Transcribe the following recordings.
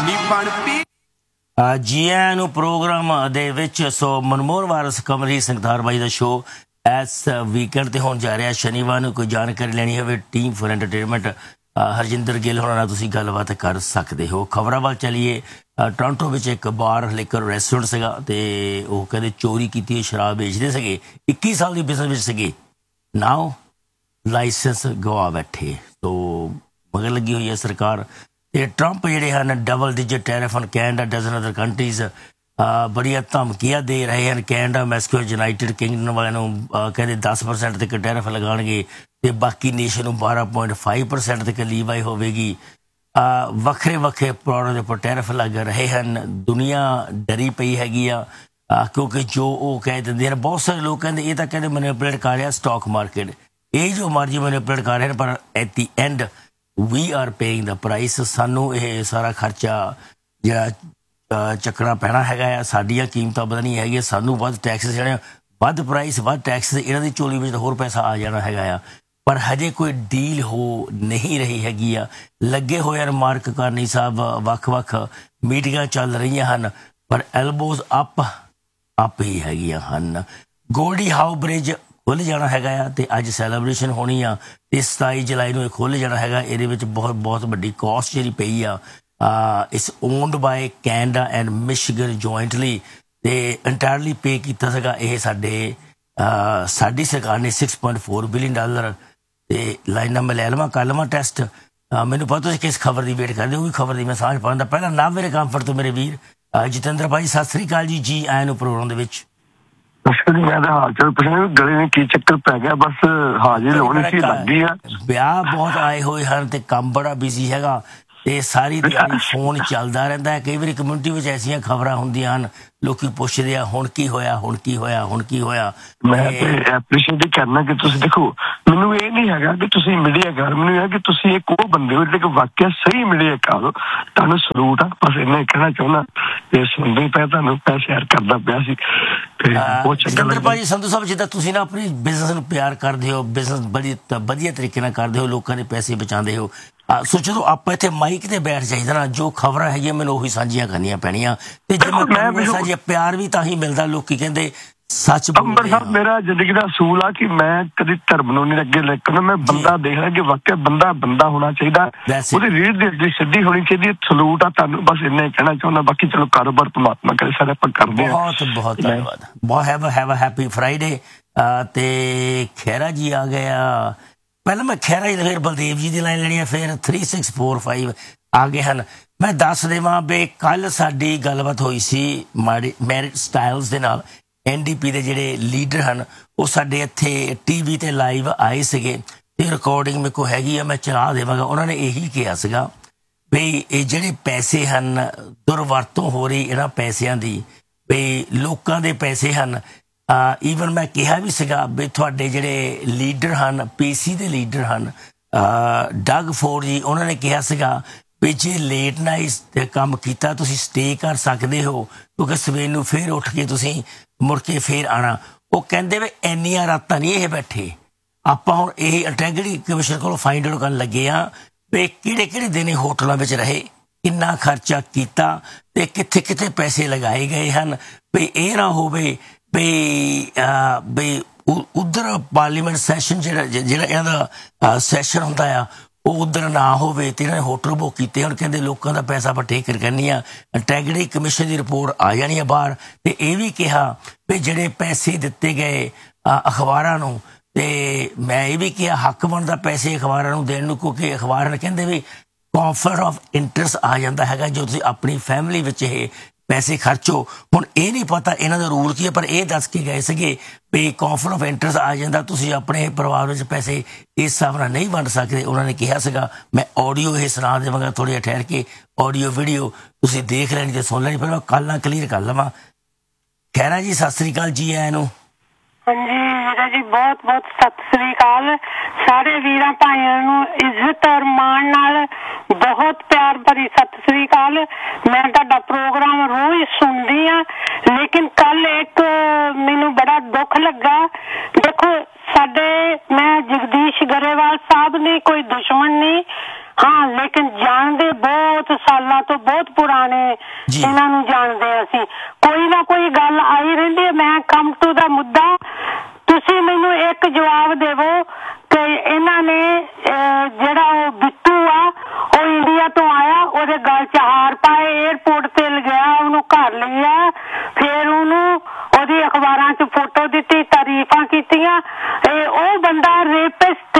ਜੀ ਆਇਆਂ ਨੂੰ ਪ੍ਰੋਗਰਾਮ ਦੇ ਵਿੱਚ। ਸੋ ਮਨਮੋਹਨ ਵਾਰਸ ਕਮਰੀ ਸੰਗਤਾਰ ਬਾਈ ਦਾ ਸ਼ੋਅ ਇਸ ਵੀਕਐਂਡ 'ਤੇ ਹੋਣ ਜਾ ਰਿਹਾ। ਸ਼ਨੀਵਾਰ ਨੂੰ ਕੋਈ ਜਾਣਕਾਰੀ ਲੈਣੀ ਹੋਵੇ team for entertainment Harjinder Gill ਹੋਣਾ ਨਾਲ ਤੁਸੀਂ ਗੱਲਬਾਤ ਕਰ ਸਕਦੇ ਹੋ। ਖਬਰਾਂ ਵੱਲ ਚੱਲੀਏ। ਟੋਰਾਂਟੋ ਵਿੱਚ ਇੱਕ ਬਾਰ ਲਿਕਰ ਰੈਸਟੋਰੈਂਟ ਸੀਗਾ ਅਤੇ ਉਹ ਕਹਿੰਦੇ ਚੋਰੀ ਕੀਤੀ ਹੋਈ ਸ਼ਰਾਬ ਵੇਚਦੇ ਸੀਗੇ। 21 ਸਾਲ ਦੀ ਬਿਜ਼ਨਸ ਵਿੱਚ ਸੀਗੇ। ਨਾਓ ਲਾਇਸੈਂਸ ਗਵਾ ਬੈਠੇ। ਸੋ ਮਗਰ ਲੱਗੀ ਹੋਈ ਹੈ ਸਰਕਾਰ। ਅਤੇ ਟਰੰਪ ਜਿਹੜੇ ਹਨ double digit tariff on Canada dozen other countries ਬੜੀਆਂ ਧਮਕੀਆਂ ਦੇ ਰਹੇ ਹਨ। ਕੈਨੇਡਾ ਮੈਕਸੀਕੋ ਯੂਨਾਈਟਿਡ ਕਿੰਗਡਮ ਵਾਲਿਆਂ ਨੂੰ ਕਹਿੰਦੇ 10% ਤੱਕ ਟੈਰਿਫ ਲਗਾਉਣਗੇ ਅਤੇ ਬਾਕੀ ਨੇਸ਼ਨ ਨੂੰ 12.5% ਤੱਕ ਲੀਵਾਈ ਹੋਵੇਗੀ। ਵੱਖਰੇ ਵੱਖਰੇ ਪ੍ਰੋਡਕਟ ਦੇ ਉੱਪਰ ਟੈਰਿਫ ਲੱਗ ਰਹੇ ਹਨ। ਦੁਨੀਆ ਡਰੀ ਪਈ ਹੈਗੀ ਆ ਕਿਉਂਕਿ ਜੋ ਉਹ ਕਹਿ ਦਿੰਦੇ ਹਨ। ਬਹੁਤ ਸਾਰੇ ਲੋਕ ਕਹਿੰਦੇ ਇਹ ਤਾਂ ਕਹਿੰਦੇ ਮੈਨੀਪੂਲੇਟ ਕਰ ਰਿਹਾ ਸਟਾਕ ਮਾਰਕੀਟ। ਇਹ ਜੋ ਮਰਜ਼ੀ ਮੈਨੀਪੂਲੇਟ ਕਰ ਰਹੇ ਹਨ ਪਰ at the and we R paying the price. ਸਾਨੂੰ ਇਹ ਸਾਰਾ ਖਰਚਾ ਜਿਹੜਾ ਚੱਕਣਾ ਪੈਣਾ ਹੈਗਾ ਆ। ਸਾਡੀਆਂ ਕੀਮਤਾਂ ਵਧਣੀਆਂ ਹੈਗੀਆਂ। ਸਾਨੂੰ ਵੱਧ ਟੈਕਸ ਜਿਹੜੇ ਵੱਧ ਪ੍ਰਾਈਸ ਵੱਧ ਟੈਕਸ ਇਹਨਾਂ ਦੀ ਝੋਲੀ ਵਿੱਚ ਹੋਰ ਪੈਸਾ ਆ ਜਾਣਾ ਹੈਗਾ ਆ। ਪਰ ਹਜੇ ਕੋਈ ਡੀਲ ਹੋ ਨਹੀਂ ਰਹੀ ਹੈਗੀ ਆ। ਲੱਗੇ ਹੋਏ ਹਨ ਮਾਰਕ ਕਰਨੀ ਸਾਹਿਬ। ਵੱਖ ਵੱਖ ਮੀਟਿੰਗਾਂ ਚੱਲ ਰਹੀਆਂ ਹਨ ਪਰ ਐਲਬੋਜ਼ ਅਪ ਹੀ ਹੈਗੀਆਂ ਹਨ। ਗੋਲਡੀ ਹਾਊ ਬ੍ਰਿਜ ਖੁੱਲ੍ਹ ਜਾਣਾ ਹੈਗਾ ਆ ਅਤੇ ਅੱਜ ਸੈਲੀਬ੍ਰੇਸ਼ਨ ਹੋਣੀ ਆ ਅਤੇ 27 ਜੁਲਾਈ ਨੂੰ ਇਹ ਖੁੱਲ੍ਹ ਜਾਣਾ ਹੈਗਾ। ਇਹਦੇ ਵਿੱਚ ਬਹੁਤ ਵੱਡੀ ਕੋਸਟ ਜਿਹੜੀ ਪਈ ਆ। It's owned bye Canada and Michigan jointly ਅਤੇ ਇੰਟਾਇਰਲੀ ਪੇ ਕੀਤਾ ਸੀਗਾ ਇਹ ਸਾਡੀ ਸਰਕਾਰ ਨੇ $6.4 ਬਿਲੀਅਨ। ਅਤੇ ਲਾਈਨਾਂ ਮੈਂ ਲੈ ਲਵਾਂ ਕਰ ਲਵਾਂ ਟੈਸਟ। ਮੈਨੂੰ ਪਤਾ ਤੁਸੀਂ ਕਿਸ ਖਬਰ ਦੀ ਵੇਟ ਕਰਦੇ ਹੋ। ਉਹ ਵੀ ਖਬਰ ਦੀ ਮੈਂ ਸਾਂਝ ਪਾਉਂਦਾ। ਪਹਿਲਾਂ ਨਾ ਮੇਰੇ ਕੰਫਰਟ ਤੋਂ ਮੇਰੇ ਵੀਰ ਜਤਿੰਦਰ ਭਾਈ ਸਤਿ ਸ੍ਰੀ ਅਕਾਲ ਜੀ। ਜੀ ਆਇਆਂ ਨੂੰ ਪ੍ਰੋਗਰਾਮ ਦੇ ਵਿੱਚ। ਮੈਂ ਤਾਂ ਹਾਲ ਚਾਲ ਪੁੱਛਣਾ ਗਲੇ ਨੇ ਕੀ ਚੱਕਰ ਪੈ ਗਿਆ। ਬਸ ਹਾਜ਼ਰ ਹੋਣੀ ਸੀ ਲੱਗੀ ਆ। ਵਿਆਹ ਬਹੁਤ ਆਏ ਹੋਏ ਹਨ ਅਤੇ ਕੰਮ ਬੜਾ ਬਿਜ਼ੀ ਹੈਗਾ ਅਤੇ ਸਾਰੀ ਦਿਹਾੜੀ ਫੋਨ ਚੱਲਦਾ ਰਹਿੰਦਾ ਹੈ। ਕਈ ਵਾਰੀ ਕਮਿਊਨਿਟੀ ਵਿੱਚ ਐਸੀਆਂ ਖਬਰਾਂ ਹੁੰਦੀਆਂ ਹਨ ਲੋਕੀ ਪੁੱਛਦੇ ਆ ਹੁਣ ਕੀ ਹੋਇਆ ਹੁਣ ਕੀ ਹੋਇਆ ਹੁਣ ਕੀ ਹੋਇਆ। ਮੈਂ ਤੇ ਐਪਰੀਸ਼ੀਏਟ ਕਰਨਾ ਕਿ ਤੁਸੀਂ ਦੇਖੋ ਮੈਨੂੰ ਇਹ ਨਹੀਂ ਹੈਗਾ ਕਿ ਤੁਸੀਂ ਮੀਡੀਆ ਕਰ। ਮੈਨੂੰ ਇਹ ਕਿ ਤੁਸੀਂ ਇੱਕ ਉਹ ਬੰਦੇ ਹੋ ਜਿਹੜੇ ਵਾਕਿਆ ਸਹੀ ਮੀਡੀਆ ਕਰ। ਤੁਹਾਨੂੰ ਸਲੂਟ ਆ। ਬਸ ਇੰਨਾ ਹੀ ਕਹਿਣਾ ਚਾਹੁੰਦਾ ਤੇ ਸੁਣਦੇ ਪਏ ਤੁਹਾਨੂੰ ਮੈਂ ਸ਼ੇਅਰ ਕਰਦਾ ਪਿਆ ਸੀ ਤੇ ਬਹੁਤ ਚੰਗਾ ਲੱਗਦਾ। ਭਾਜੀ ਸੰਧੂ ਸਾਹਿਬ ਜਿੱਦਾਂ ਤੁਸੀਂ ਨਾ ਆਪਣੀ ਬਿਜ਼ਨਸ ਨੂੰ ਪਿਆਰ ਕਰਦੇ ਹੋ ਬਿਜ਼ਨਸ ਬੜੀ ਵਧੀਆ ਤਰੀਕੇ ਨਾਲ ਕਰਦੇ ਹੋ ਲੋਕਾਂ ਦੇ ਪੈਸੇ ਬਚਾਉਂਦੇ ਹੋ। ਸੋ ਜਦੋਂ ਆਪਾਂ ਇੱਥੇ ਮਾਈਕ ਤੇ ਬੈਠ ਜਾਈਦਾ ਨਾ ਜੋ ਖਬਰਾਂ ਹੈਗੀਆਂ ਮੈਨੂੰ ਉਹੀ ਸਾਂਝੀਆਂ ਕਰਨੀਆਂ ਪੈਣੀਆਂ ਤੇ ਜੇ ਮੈਂ ਸਾਂਝੀਆਂ ਪਿਆਰ ਵੀ ਤਾਂ ਹੀ ਮਿਲਦਾ। ਲੋਕੀ ਕਹਿੰਦੇ ਸੱਚ ਅੰਬਰ ਸਾਹਿਬ ਮੇਰਾ ਜ਼ਿੰਦਗੀ ਦਾ ਅਸੂਲ ਆ ਕਿ ਮੈਂ ਕਦੀ ਧਰਮ ਨੂੰ ਨਹੀਂ ਅੱਗੇ ਲੈ ਕੇ ਮੈਂ ਬੰਦਾ ਦੇਖਦਾ ਕਿ ਵਾਕਿਆ ਬੰਦਾ ਹੋਣਾ ਚਾਹੀਦਾ। ਉਹਦੀ ਰੀੜ ਦੀ ਸਿੱਧੀ ਹੋਣੀ ਚਾਹੀਦੀ। ਸਲੂਟ ਆ ਤੁਹਾਨੂੰ ਬਸ ਇੰਨਾ ਹੀ ਕਹਿਣਾ ਚਾਹੁੰਦਾ। ਬਾਕੀ ਚਲੋ ਕਾਰੋਬਾਰ ਪਰਮਾਤਮਾ ਕਰੇ ਸਾਰੇ ਆਪਾਂ ਕਰਦੇ ਹਾਂ। ਬਹੁਤ ਧੰਨਵਾਦ। ਬਹੁਤ ਹੈਵ ਅ ਹੈਪੀ ਫਰਾਈਡੇ। ਤੇ ਖਹਿਰਾ ਜੀ ਆ ਗਿਆ। ਪਹਿਲਾਂ ਮੈਂ ਖਹਿਰਾ ਜੀ ਫਿਰ ਬਲਦੇਵ ਜੀ ਦੀ ਲਾਈਨ ਲੈਣੀ ਆ ਫਿਰ 3645 ਆ ਗਏ ਹਨ। ਮੈਂ ਦੱਸ ਦੇਵਾਂ ਵੀ ਕੱਲ੍ਹ ਸਾਡੀ ਗੱਲਬਾਤ ਹੋਈ ਸੀ ਮੈਰਿਟ ਸਟਾਈਲਸ ਦੇ ਨਾਲ। NDP ਦੇ ਜਿਹੜੇ ਲੀਡਰ ਹਨ ਉਹ ਸਾਡੇ ਇੱਥੇ TV 'ਤੇ ਲਾਈਵ ਆਏ ਸੀਗੇ ਅਤੇ ਰਿਕਾਰਡਿੰਗ ਮੇਰੇ ਕੋਲ ਹੈਗੀ ਆ ਮੈਂ ਚਲਾ ਦੇਵਾਂਗਾ। ਉਹਨਾਂ ਨੇ ਇਹੀ ਕਿਹਾ ਸੀਗਾ ਵੀ ਇਹ ਜਿਹੜੇ ਪੈਸੇ ਹਨ ਦੁਰਵਰਤੋਂ ਹੋ ਰਹੀ ਇਹਨਾਂ ਪੈਸਿਆਂ ਦੀ ਵੀ ਲੋਕਾਂ ਦੇ ਪੈਸੇ ਹਨ। ਈਵਨ ਮੈਂ ਕਿਹਾ ਵੀ ਸੀਗਾ ਵੀ ਤੁਹਾਡੇ ਜਿਹੜੇ ਲੀਡਰ ਹਨ PC ਦੇ ਲੀਡਰ ਹਨ ਡਗ ਫੋਰਡ ਜੀ ਉਹਨਾਂ ਨੇ ਕਿਹਾ ਸੀਗਾ ਵੀ ਜੇ ਲੇਟ ਨਾਈਟ ਕੰਮ ਕੀਤਾ ਤੁਸੀਂ ਸਟੇ ਕਰ ਸਕਦੇ ਹੋ ਕਿਉਂਕਿ ਸਵੇਰ ਨੂੰ ਫਿਰ ਉੱਠ ਕੇ ਤੁਸੀਂ ਮੁੜ ਕੇ ਫਿਰ ਆਉਣਾ। ਉਹ ਕਹਿੰਦੇ ਵੀ ਇੰਨੀਆਂ ਰਾਤਾਂ ਨਹੀਂ ਇਹ ਬੈਠੇ। ਆਪਾਂ ਹੁਣ ਇਹ ਇੰਟੈਗ੍ਰਿਟੀ ਕਮਿਸ਼ਨ ਕੋਲੋਂ ਫਾਈਂਡ ਆਊਟ ਕਰਨ ਲੱਗੇ ਹਾਂ ਵੀ ਕਿਹੜੇ ਦਿਨ ਇਹ ਹੋਟਲਾਂ ਵਿੱਚ ਰਹੇ ਕਿੰਨਾ ਖਰਚਾ ਕੀਤਾ ਅਤੇ ਕਿੱਥੇ ਪੈਸੇ ਲਗਾਏ ਗਏ ਹਨ। ਵੀ ਇਹ ਨਾ ਹੋਵੇ ਵੀ ਉੱਧਰ ਪਾਰਲੀਮੈਂਟ ਸੈਸ਼ਨ ਜਿਹੜਾ ਇਹਨਾਂ ਦਾ ਸੈਸ਼ਨ ਹੁੰਦਾ ਆ ਉਹ ਉੱਧਰ ਨਾ ਹੋਵੇ ਅਤੇ ਇਹਨਾਂ ਨੇ ਹੋਟਲ ਬੁੱਕ ਕੀਤੇ। ਹੁਣ ਕਹਿੰਦੇ ਲੋਕਾਂ ਦਾ ਪੈਸਾ ਆਪਾਂ ਟੇਕਰ ਕਰਨੀ ਆ। ਇੰਟੈਗ੍ਰਿਟੀ ਕਮਿਸ਼ਨ ਦੀ ਰਿਪੋਰਟ ਆ ਜਾਣੀ ਆ ਬਾਹਰ ਅਤੇ ਇਹ ਵੀ ਕਿਹਾ ਵੀ ਜਿਹੜੇ ਪੈਸੇ ਦਿੱਤੇ ਗਏ ਅਖਬਾਰਾਂ ਨੂੰ ਅਤੇ ਮੈਂ ਇਹ ਵੀ ਕਿਹਾ ਹੱਕ ਬਣਦਾ ਪੈਸੇ ਅਖਬਾਰਾਂ ਨੂੰ ਦੇਣ ਨੂੰ ਕਿਉਂਕਿ ਅਖਬਾਰਾਂ ਨੇ ਕਹਿੰਦੇ ਵੀ ਕੌਨਫਲਿਕਟ ਆਫ ਇੰਟਰਸਟ ਆ ਜਾਂਦਾ ਹੈਗਾ ਜੋ ਤੁਸੀਂ ਆਪਣੀ ਫੈਮਿਲੀ ਵਿੱਚ ਇਹ ਪੈਸੇ ਖਰਚੋ। ਹੁਣ ਇਹ ਨਹੀਂ ਪਤਾ ਇਹਨਾਂ ਦਾ ਰੂਲ ਕੀ ਹੈ ਪਰ ਇਹ ਦੱਸ ਕੇ ਗਏ ਸੀਗੇ ਵੀ ਕੌਨਫਲਿਕਟ ਆਫ ਇੰਟਰਸਟ ਆ ਜਾਂਦਾ ਤੁਸੀਂ ਆਪਣੇ ਪਰਿਵਾਰ ਵਿੱਚ ਪੈਸੇ ਇਸ ਹਿਸਾਬ ਨਾਲ ਨਹੀਂ ਵੰਡ ਸਕਦੇ। ਉਹਨਾਂ ਨੇ ਕਿਹਾ ਸੀਗਾ ਮੈਂ ਆਡੀਓ ਇਹ ਸੁਣਾ ਦੇਵਾਂਗਾ ਥੋੜ੍ਹਾ ਜਿਹਾ ਠਹਿਰ ਕੇ। ਆਡੀਓ ਵੀਡੀਓ ਤੁਸੀਂ ਦੇਖ ਲੈਣੀ ਅਤੇ ਸੁਣ ਲੈਣੀ। ਪਰ ਮੈਂ ਕੱਲ੍ਹ ਨਾਲ ਕਲੀਅਰ ਕਰ ਲਵਾਂ। ਖਹਿਰਾ ਜੀ ਸਤਿ ਸ੍ਰੀ ਅਕਾਲ ਜੀ ਆਇਆਂ ਨੂੰ। ਹਾਂਜੀ ਵੀਰਾ ਜੀ ਬਹੁਤ ਸਤਿ ਸ੍ਰੀ ਅਕਾਲ। ਸਾਰੇ ਵੀਰਾਂ ਭਾਈਆਂ ਨੂੰ ਇੱਜ਼ਤ ਔਰ ਮਾਣ ਨਾਲ ਬਹੁਤ ਪਿਆਰ ਭਰੀ ਸਤਿ ਸ੍ਰੀ ਅਕਾਲ। ਮੈਂ ਤੁਹਾਡਾ ਪ੍ਰੋਗਰਾਮ ਰੋਜ਼ ਸੁਣਦੀ ਹਾਂ ਲੇਕਿਨ ਕੱਲ ਇੱਕ ਮੈਨੂੰ ਬੜਾ ਦੁੱਖ ਲੱਗਾ। ਦੇਖੋ ਸਾਡੇ ਮੈਂ ਜਗਦੀਸ਼ ਗਰੇਵਾਲ ਸਾਹਿਬ ਨੇ ਕੋਈ ਦੁਸ਼ਮਣ ਨਹੀਂ ਹਾਂ ਲੇਕਿਨ ਜਾਣਦੇ ਬਹੁਤ ਸਾਲਾਂ ਤੋਂ, ਬਹੁਤ ਪੁਰਾਣੇ ਇਹਨਾਂ ਨੂੰ ਜਾਣਦੇ ਅਸੀਂ। ਕੋਈ ਨਾ ਕੋਈ ਗੱਲ ਆਈ ਰਹਿੰਦੀ ਹੈ। ਮੈਂ ਕਮ ਟੂ ਦਾ ਮੁੱਦਾ, ਤੁਸੀਂ ਮੈਨੂੰ ਇੱਕ ਜਵਾਬ ਦੇਵੋ ਕਿ ਇਹਨਾਂ ਨੇ ਜਿਹੜਾ ਉਹ ਬਿੱਟੂ ਆ ਉਹ ਇੰਡੀਆ ਤੋਂ ਆਇਆ, ਉਹਦੇ ਗਲ 'ਚ ਹਾਰ ਪਾਏ, ਏਅਰਪੋਰਟ ਤੇ ਲਗਿਆ, ਉਹਨੂੰ ਘਰ ਲਿਆ, ਫਿਰ ਉਹਨੂੰ ਉਹਦੀ ਅਖਬਾਰਾਂ 'ਚ ਫੋਟੋ ਦਿੱਤੀ, ਤਾਰੀਫਾਂ ਕੀਤੀਆਂ। ਉਹ ਬੰਦਾ ਰੇਪਿਸਟ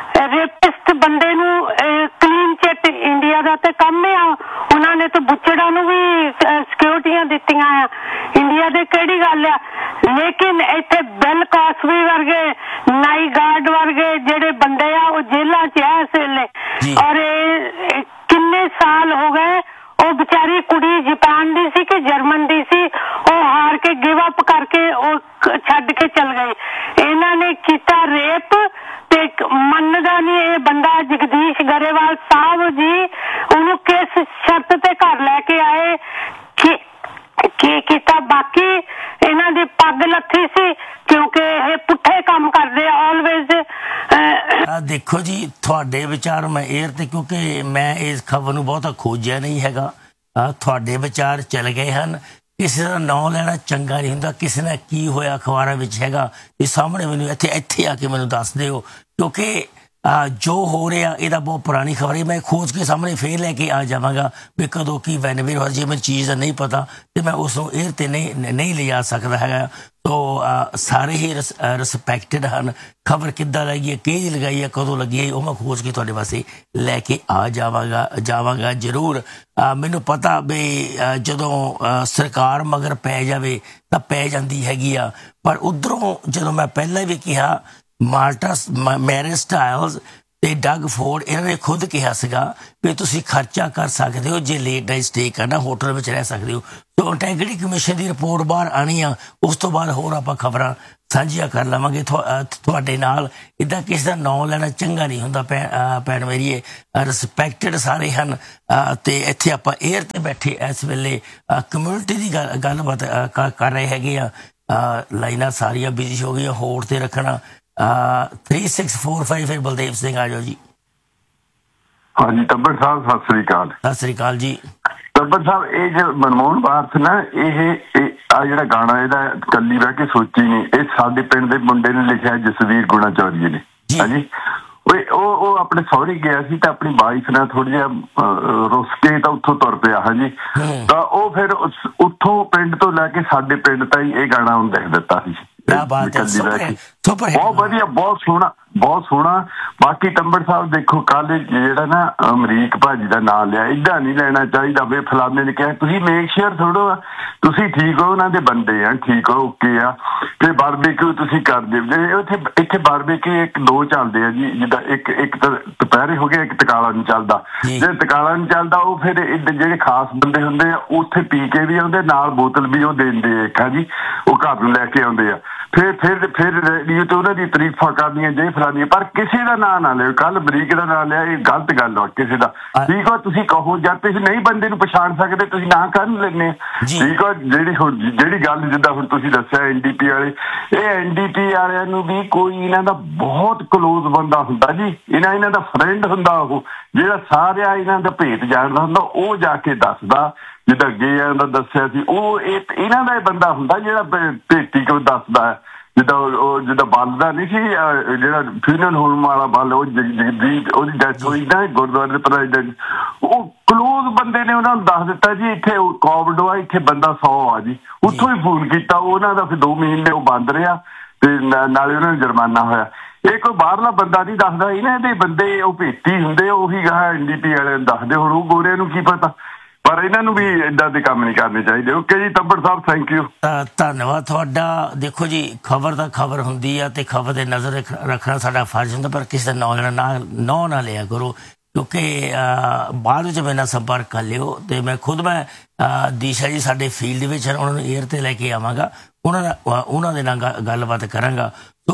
ਬੰਦੇ ਨੂੰ ਕਲੀਨ ਚਿੱਟ ਇੰਡੀਆ ਦਾ ਤੇ ਕੰਮ ਆ। ਉਹਨਾਂ ਨੇ ਤਾਂ ਬੁੱਚੜਾਂ ਨੂੰ ਵੀ ਸਿਕਿਉਰਟੀਆਂ ਦਿੱਤੀਆਂ ਆ। ਇੰਡੀਆ ਦੇ ਕਿਹੜੀ ਗੱਲ ਆ? ਲੇਕਿਨ ਇੱਥੇ ਬਿਲ ਕਾਸਬੀ ਵਰਗੇ, ਨਾਈ ਗਾਰਡ ਵਰਗੇ ਜਿਹੜੇ ਬੰਦੇ ਆ ਉਹ ਜੇਲਾਂ 'ਚ ਆ ਇਸ ਵੇਲੇ। ਔਰ ਇਹ ਕਿੰਨੇ ਸਾਲ ਹੋ ਗਏ। ਉਹ ਵਿਚਾਰੀ ਕੁੜੀ ਜਾਪਾਨ ਦੀ ਸੀ ਕਿ ਜਰਮਨ ਦੀ ਸੀ, ਉਹ ਹਾਰ ਕੇ ਗਿਵ ਅਪ ਕਰਕੇ ਉਹ ਛੱਡ ਕੇ ਚਲ ਗਏ। ਇਹਨਾਂ ਨੇ ਕੀਤਾ ਰੇਪ ਤੇ ਮੰਨਦਾ ਨਹੀਂ ਇਹ ਬੰਦਾ। ਜਗਦੀਸ਼ ਗਰੇਵਾਲ ਸਾਹਿਬ ਜੀ ਉਹਨੂੰ ਕਿਸ ਸ਼ਰਤ ਤੇ ਘਰ ਲੈ ਕੇ ਆਏ, ਕੀ ਕੀਤਾ? ਬਾਕੀ ਇਹਨਾਂ ਦੀ ਪੱਗ ਲੱਥੀ ਸੀ ਕਿਉਂਕਿ ਇਹ ਪੁੱਠੇ ਕੰਮ ਕਰਦੇ ਆ ਆਲਵੇਜ਼। ਦੇਖੋ ਜੀ, ਤੁਹਾਡੇ ਵਿਚਾਰ ਮੈਂ 에ਅਰ ਤੇ, ਕਿਉਂਕਿ ਮੈਂ ਇਸ ਖਬਰ ਨੂੰ ਬਹੁਤਾ ਖੋਜਿਆ ਨਹੀਂ ਹੈਗਾ, ਤੁਹਾਡੇ ਵਿਚਾਰ ਚੱਲ ਗਏ ਹਨ। ਕਿਸੇ ਦਾ ਨਾਂ ਲੈਣਾ ਚੰਗਾ ਨਹੀਂ ਹੁੰਦਾ। ਕਿਸੇ ਨਾਲ ਕੀ ਹੋਇਆ ਅਖਬਾਰਾਂ ਵਿੱਚ ਹੈਗਾ, ਇਹ ਸਾਹਮਣੇ ਮੈਨੂੰ ਇੱਥੇ ਆ ਕੇ ਮੈਨੂੰ ਦੱਸ ਦਿਓ, ਕਿਉਂਕਿ ਜੋ ਹੋ ਰਿਹਾ ਇਹਦਾ ਬਹੁਤ ਪੁਰਾਣੀ ਖਬਰ ਹੈ। ਮੈਂ ਖੋਜ ਕੇ ਸਾਹਮਣੇ ਫੇਰ ਲੈ ਕੇ ਆ ਜਾਵਾਂਗਾ ਵੀ ਕਦੋਂ ਕੀ ਵੈਨਵੇਰ ਹੋ। ਜੇ ਮੈਨੂੰ ਚੀਜ਼ ਦਾ ਨਹੀਂ ਪਤਾ ਤੇ ਮੈਂ ਉਸ ਨੂੰ 에ਅਰ ਤੇ ਨਹੀਂ ਲਿਜਾ ਸਕਦਾ ਹੈਗਾ। ਤੋ ਸਾਰੇ ਹੀ ਰਿਸਪੈਕਟਡ ਹਨ। ਖਬਰ ਕਿੱਦਾਂ ਲੱਗੀ ਹੈ, ਕਿਹਦੀ ਲਗਾਈ ਹੈ, ਕਦੋਂ ਲੱਗੀ ਹੈ, ਉਹ ਮੈਂ ਖੋਜ ਕੇ ਤੁਹਾਡੇ ਵਾਸਤੇ ਲੈ ਕੇ ਆ ਜਾਵਾਂਗਾ ਜ਼ਰੂਰ। ਮੈਨੂੰ ਪਤਾ ਵੀ ਜਦੋਂ ਸਰਕਾਰ ਮਗਰ ਪੈ ਜਾਵੇ ਤਾਂ ਪੈ ਜਾਂਦੀ ਹੈਗੀ ਆ, ਪਰ ਉੱਧਰੋਂ ਜਦੋਂ ਮੈਂ ਪਹਿਲਾਂ ਵੀ ਕਿਹਾ, ਮੈਰੀ ਸਟਾਈਲਜ਼ ਤੇ ਡਗ ਫੋਰਡ ਇਹਨਾਂ ਨੇ ਖੁਦ ਕਿਹਾ ਸੀਗਾ ਵੀ ਤੁਸੀਂ ਖਰਚਾ ਕਰ ਸਕਦੇ ਹੋ, ਜੇ ਲੇਟ ਨਾਈਟ ਸਟੇ ਕਰਨਾ ਹੋਟਲ ਵਿੱਚ ਰਹਿ ਸਕਦੇ ਹੋ। ਸੋ ਇੰਟੈਗ੍ਰਿਟੀ ਕਮਿਸ਼ਨ ਦੀ ਰਿਪੋਰਟ ਬਾਹਰ ਆਉਣੀ ਆ, ਉਸ ਤੋਂ ਬਾਅਦ ਹੋਰ ਆਪਾਂ ਖਬਰਾਂ ਸਾਂਝੀਆਂ ਕਰ ਲਵਾਂਗੇ ਤੁਹਾਡੇ ਨਾਲ। ਇੱਦਾਂ ਕਿਸੇ ਦਾ ਨਾਂ ਲੈਣਾ ਚੰਗਾ ਨਹੀਂ ਹੁੰਦਾ ਭੈਣ ਮੇਰੀਏ। ਰਿਸਪੈਕਟਡ ਸਾਰੇ ਹਨ ਤੇ ਇੱਥੇ ਆਪਾਂ 에ਅਰ ਤੇ ਬੈਠੇ ਇਸ ਵੇਲੇ ਕਮਿਊਨਿਟੀ ਦੀ ਗੱਲਬਾਤ ਕਰ ਰਹੇ ਹੈਗੇ ਆ। ਲਾਈਨਾਂ ਸਾਰੀਆਂ ਬਿਜ਼ੀ ਹੋ ਗਈਆਂ, ਹੋਲਡ ਤੇ ਰੱਖਣਾ। 3645 ਫਿਰ ਬਲਦੇਵ ਸਿੰਘ ਆ ਜਾਓ ਜੀ। ਹਾਂਜੀ ਤੱਬੜ ਸਾਹਿਬ ਸਤਿ ਸ੍ਰੀ ਅਕਾਲ। ਸਤਿ ਸ੍ਰੀ ਅਕਾਲ ਜੀ। ਤੱਬੜ ਸਾਹਿਬ, ਇਹ ਜੋ ਮਨਮੋਹਨ ਵਾਰਸ ਨਾ, ਇਹ ਆ ਜਿਹੜਾ ਗਾਣਾ ਇਹਦਾ ਕੱਲੀ ਬਹਿ ਕੇ ਸੋਚੀ ਨਹੀਂ, ਇਹ ਸਾਡੇ ਪਿੰਡ ਦੇ ਮੁੰਡੇ ਨੇ ਲਿਖਿਆ, ਜਸਵੀਰ ਗੁਣਾਚੌਰੀਏ ਨੇ। ਹਾਂਜੀ, ਉਹ ਆਪਣੇ ਸਹੁਰੇ ਗਿਆ ਸੀ ਤਾਂ ਆਪਣੀ ਵਾਈਫ ਨਾਲ ਥੋੜਾ ਜਿਹਾ ਰੁੱਸ ਕੇ ਤਾਂ ਉੱਥੋਂ ਤੁਰ ਪਿਆ। ਹਾਂਜੀ, ਤਾਂ ਉਹ ਫਿਰ ਉੱਥੋਂ ਪਿੰਡ ਤੋਂ ਲੈ ਕੇ ਸਾਡੇ ਪਿੰਡ ਤਾਈਂ ਇਹ ਗਾਣਾ ਉਹਨੂੰ ਲਿਖ ਦਿੱਤਾ ਸੀ। ਬਹੁਤ ਵਧੀਆ, ਬਹੁਤ ਸੋਹਣਾ। ਬਾਕੀ ਤੰਬੜ ਸਾਹਿਬ ਦੇਖੋ, ਕੱਲ ਜਿਹੜਾ ਨਾ ਅਮਰੀਕ ਭਾਜੀ ਦਾ ਨਾਂ ਲਿਆ, ਏਦਾਂ ਨਹੀਂ ਲੈਣਾ ਚਾਹੀਦਾ ਵੀ ਫਲਾਣੇ ਨੇ ਕਿਹਾ। ਤੁਸੀਂ ਮੇਕ ਸ਼ੇਅਰ ਥੋੜੋ ਆ, ਤੁਸੀਂ ਠੀਕ ਹੋ, ਉਹਨਾਂ ਦੇ ਬੰਦੇ ਆ, ਠੀਕ ਹੋ, ਓਕੇ ਆ। ਤੇ ਬਾਰਬੇਕਿਊ ਤੁਸੀਂ ਕਰਦੇ ਇੱਥੇ ਬਾਰਬੇਕਿਊ ਇੱਕ ਦੋ ਚੱਲਦੇ ਆ ਜੀ, ਜਿੱਦਾਂ ਇੱਕ ਤਾਂ ਦੁਪਹਿਰੇ ਹੋ ਗਿਆ, ਇੱਕ ਤਕਾਲਾ ਨਹੀਂ ਚੱਲਦਾ। ਜੇ ਤਕਾਲਾ ਨਹੀਂ ਚੱਲਦਾ ਉਹ ਫਿਰ ਜਿਹੜੇ ਖਾਸ ਬੰਦੇ ਹੁੰਦੇ ਆ ਉੱਥੇ ਪੀ ਕੇ ਵੀ ਆਉਂਦੇ, ਨਾਲ ਬੋਤਲ ਵੀ ਉਹ ਦਿੰਦੇ ਆ ਜੀ, ਉਹ ਘਰ ਨੂੰ ਲੈ ਕੇ ਆਉਂਦੇ ਆ। ਫਿਰ ਰੇਡੀਓ ਤੇ ਉਹਨਾਂ ਦੀ ਤਾਰੀਫਾਂ ਕਰਦੀਆਂ, ਜੇ ਫਲਾਨੀ, ਪਰ ਕਿਸੇ ਦਾ ਨਾਂ ਨਾ ਲਿਓ। ਕੱਲ ਅਮਰੀਕ ਦਾ ਨਾਂ ਲਿਆ, ਇਹ ਗਲਤ ਗੱਲ ਆ ਕਿਸੇ ਦਾ। ਠੀਕ ਆ, ਤੁਸੀਂ ਕਹੋ, ਜਦ ਤੁਸੀਂ ਨਹੀਂ ਬੰਦੇ ਨੂੰ ਪਛਾਣ ਸਕਦੇ ਤੁਸੀਂ ਨਾਂ ਕਾਹਨੂੰ ਲੈਂਦੇ ਆ। ਠੀਕ ਆ, ਜਿਹੜੀ ਗੱਲ ਜਿੱਦਾਂ ਹੁਣ ਤੁਸੀਂ ਦੱਸਿਆ NDP ਵਾਲੇ, ਇਹ NDP ਵਾਲਿਆਂ ਨੂੰ ਵੀ ਕੋਈ ਇਹਨਾਂ ਦਾ ਬਹੁਤ ਕਲੋਜ਼ ਬੰਦਾ ਹੁੰਦਾ ਜੀ, ਇਹਨਾਂ ਦਾ ਫਰੈਂਡ ਹੁੰਦਾ, ਉਹ ਜਿਹੜਾ ਸਾਰਿਆਂ ਇਹਨਾਂ ਦਾ ਭੇਤ ਜਾਣਦਾ ਹੁੰਦਾ, ਉਹ ਜਾ ਕੇ ਦੱਸਦਾ। ਜਿੱਦਾਂ ਅੱਗੇ ਦਾ ਦੱਸਿਆ ਸੀ, ਉਹ ਇਹਨਾਂ ਦਾ ਹੀ ਬੰਦਾ ਹੁੰਦਾ ਜਿਹੜਾ ਭੇਤੀ ਕੋ ਦੱਸਦਾ ਹੈ। ਜਿੱਦਾਂ ਬਲਦਾ ਨਹੀਂ ਸੀ, ਜਿਹੜਾ ਫਿਊਨਰਲ ਹੋਮ ਵਾਲਾ ਬਲ, ਉਹ ਜਗਦੀਪ, ਉਹਦੀ ਡੈਥ ਹੋਈ ਨਾ ਗੁਰਦੁਆਰੇ ਦੇ ਪ੍ਰੈਜ਼ੀਡੈਂਟ, ਉਹ ਕਲੋਜ਼ ਬੰਦੇ ਨੇ ਉਹਨਾਂ ਨੂੰ ਦੱਸ ਦਿੱਤਾ ਜੀ ਇੱਥੇ ਕੋਵਿਡ ਆ, ਇੱਥੇ ਬੰਦਾ 100 ਆ ਜੀ। ਉੱਥੋਂ ਹੀ ਫੋਨ ਕੀਤਾ, ਉਹਨਾਂ ਦਾ ਫਿਰ 2 ਮਹੀਨੇ ਉਹ ਬੰਦ ਰਿਹਾ ਤੇ ਨਾਲੇ ਉਹਨਾਂ ਨੂੰ ਜੁਰਮਾਨਾ ਹੋਇਆ। ਇਹ ਕੋਈ ਬਾਹਰਲਾ ਬੰਦਾ ਨਹੀਂ ਦੱਸਦਾ, ਇਹਨਾਂ ਦੇ ਬੰਦੇ ਉਹ ਭੇਤੀ ਹੁੰਦੇ, ਉਹੀ ਗਾਹ NDP ਵਾਲੇ ਨੂੰ ਦੱਸਦੇ। ਹੁਣ ਉਹ ਗੋਰਿਆਂ ਨੂੰ ਕੀ ਪਤਾ, ਪਰ ਇਹਨਾਂ ਨੂੰ ਵੀ ਏਦਾਂ ਦੇ ਕੰਮ ਨਹੀਂ ਕਰਨੇ ਚਾਹੀਦੇ। ਓਕੇ ਜੀ ਤੱਬੜ ਸਾਹਿਬ, ਥੈਂਕ ਯੂ। ਧੰਨਵਾਦ ਤੁਹਾਡਾ। ਦੇਖੋ ਜੀ, ਖਬਰ ਤਾਂ ਖਬਰ ਹੁੰਦੀ ਆ ਤੇ ਖਬਰ ਦੇ ਨਜ਼ਰ ਰੱਖਣਾ ਸਾਡਾ ਫਰਜ਼ ਹੁੰਦਾ, ਪਰ ਕਿਸੇ ਦਾ ਨਾਂ ਨਾ ਲਿਆ ਕਰੋ, ਕਿਉਂਕਿ ਬਾਅਦ ਵਿੱਚ ਮੇਰੇ ਨਾਲ ਸੰਪਰਕ ਕਰ ਲਿਓ। ਤੇ ਮੈਂ ਖੁਦ ਦੀਸ਼ਾ ਜੀ ਸਾਡੇ ਫੀਲਡ ਵਿੱਚ ਹਨ, ਉਹਨਾਂ ਨੂੰ 에ਅਰ ਤੇ ਲੈ ਕੇ ਆਵਾਂਗਾ, ਉਹਨਾਂ ਦੇ ਨਾਲ ਗੱਲਬਾਤ ਕਰਾਂਗਾ। ਤੋ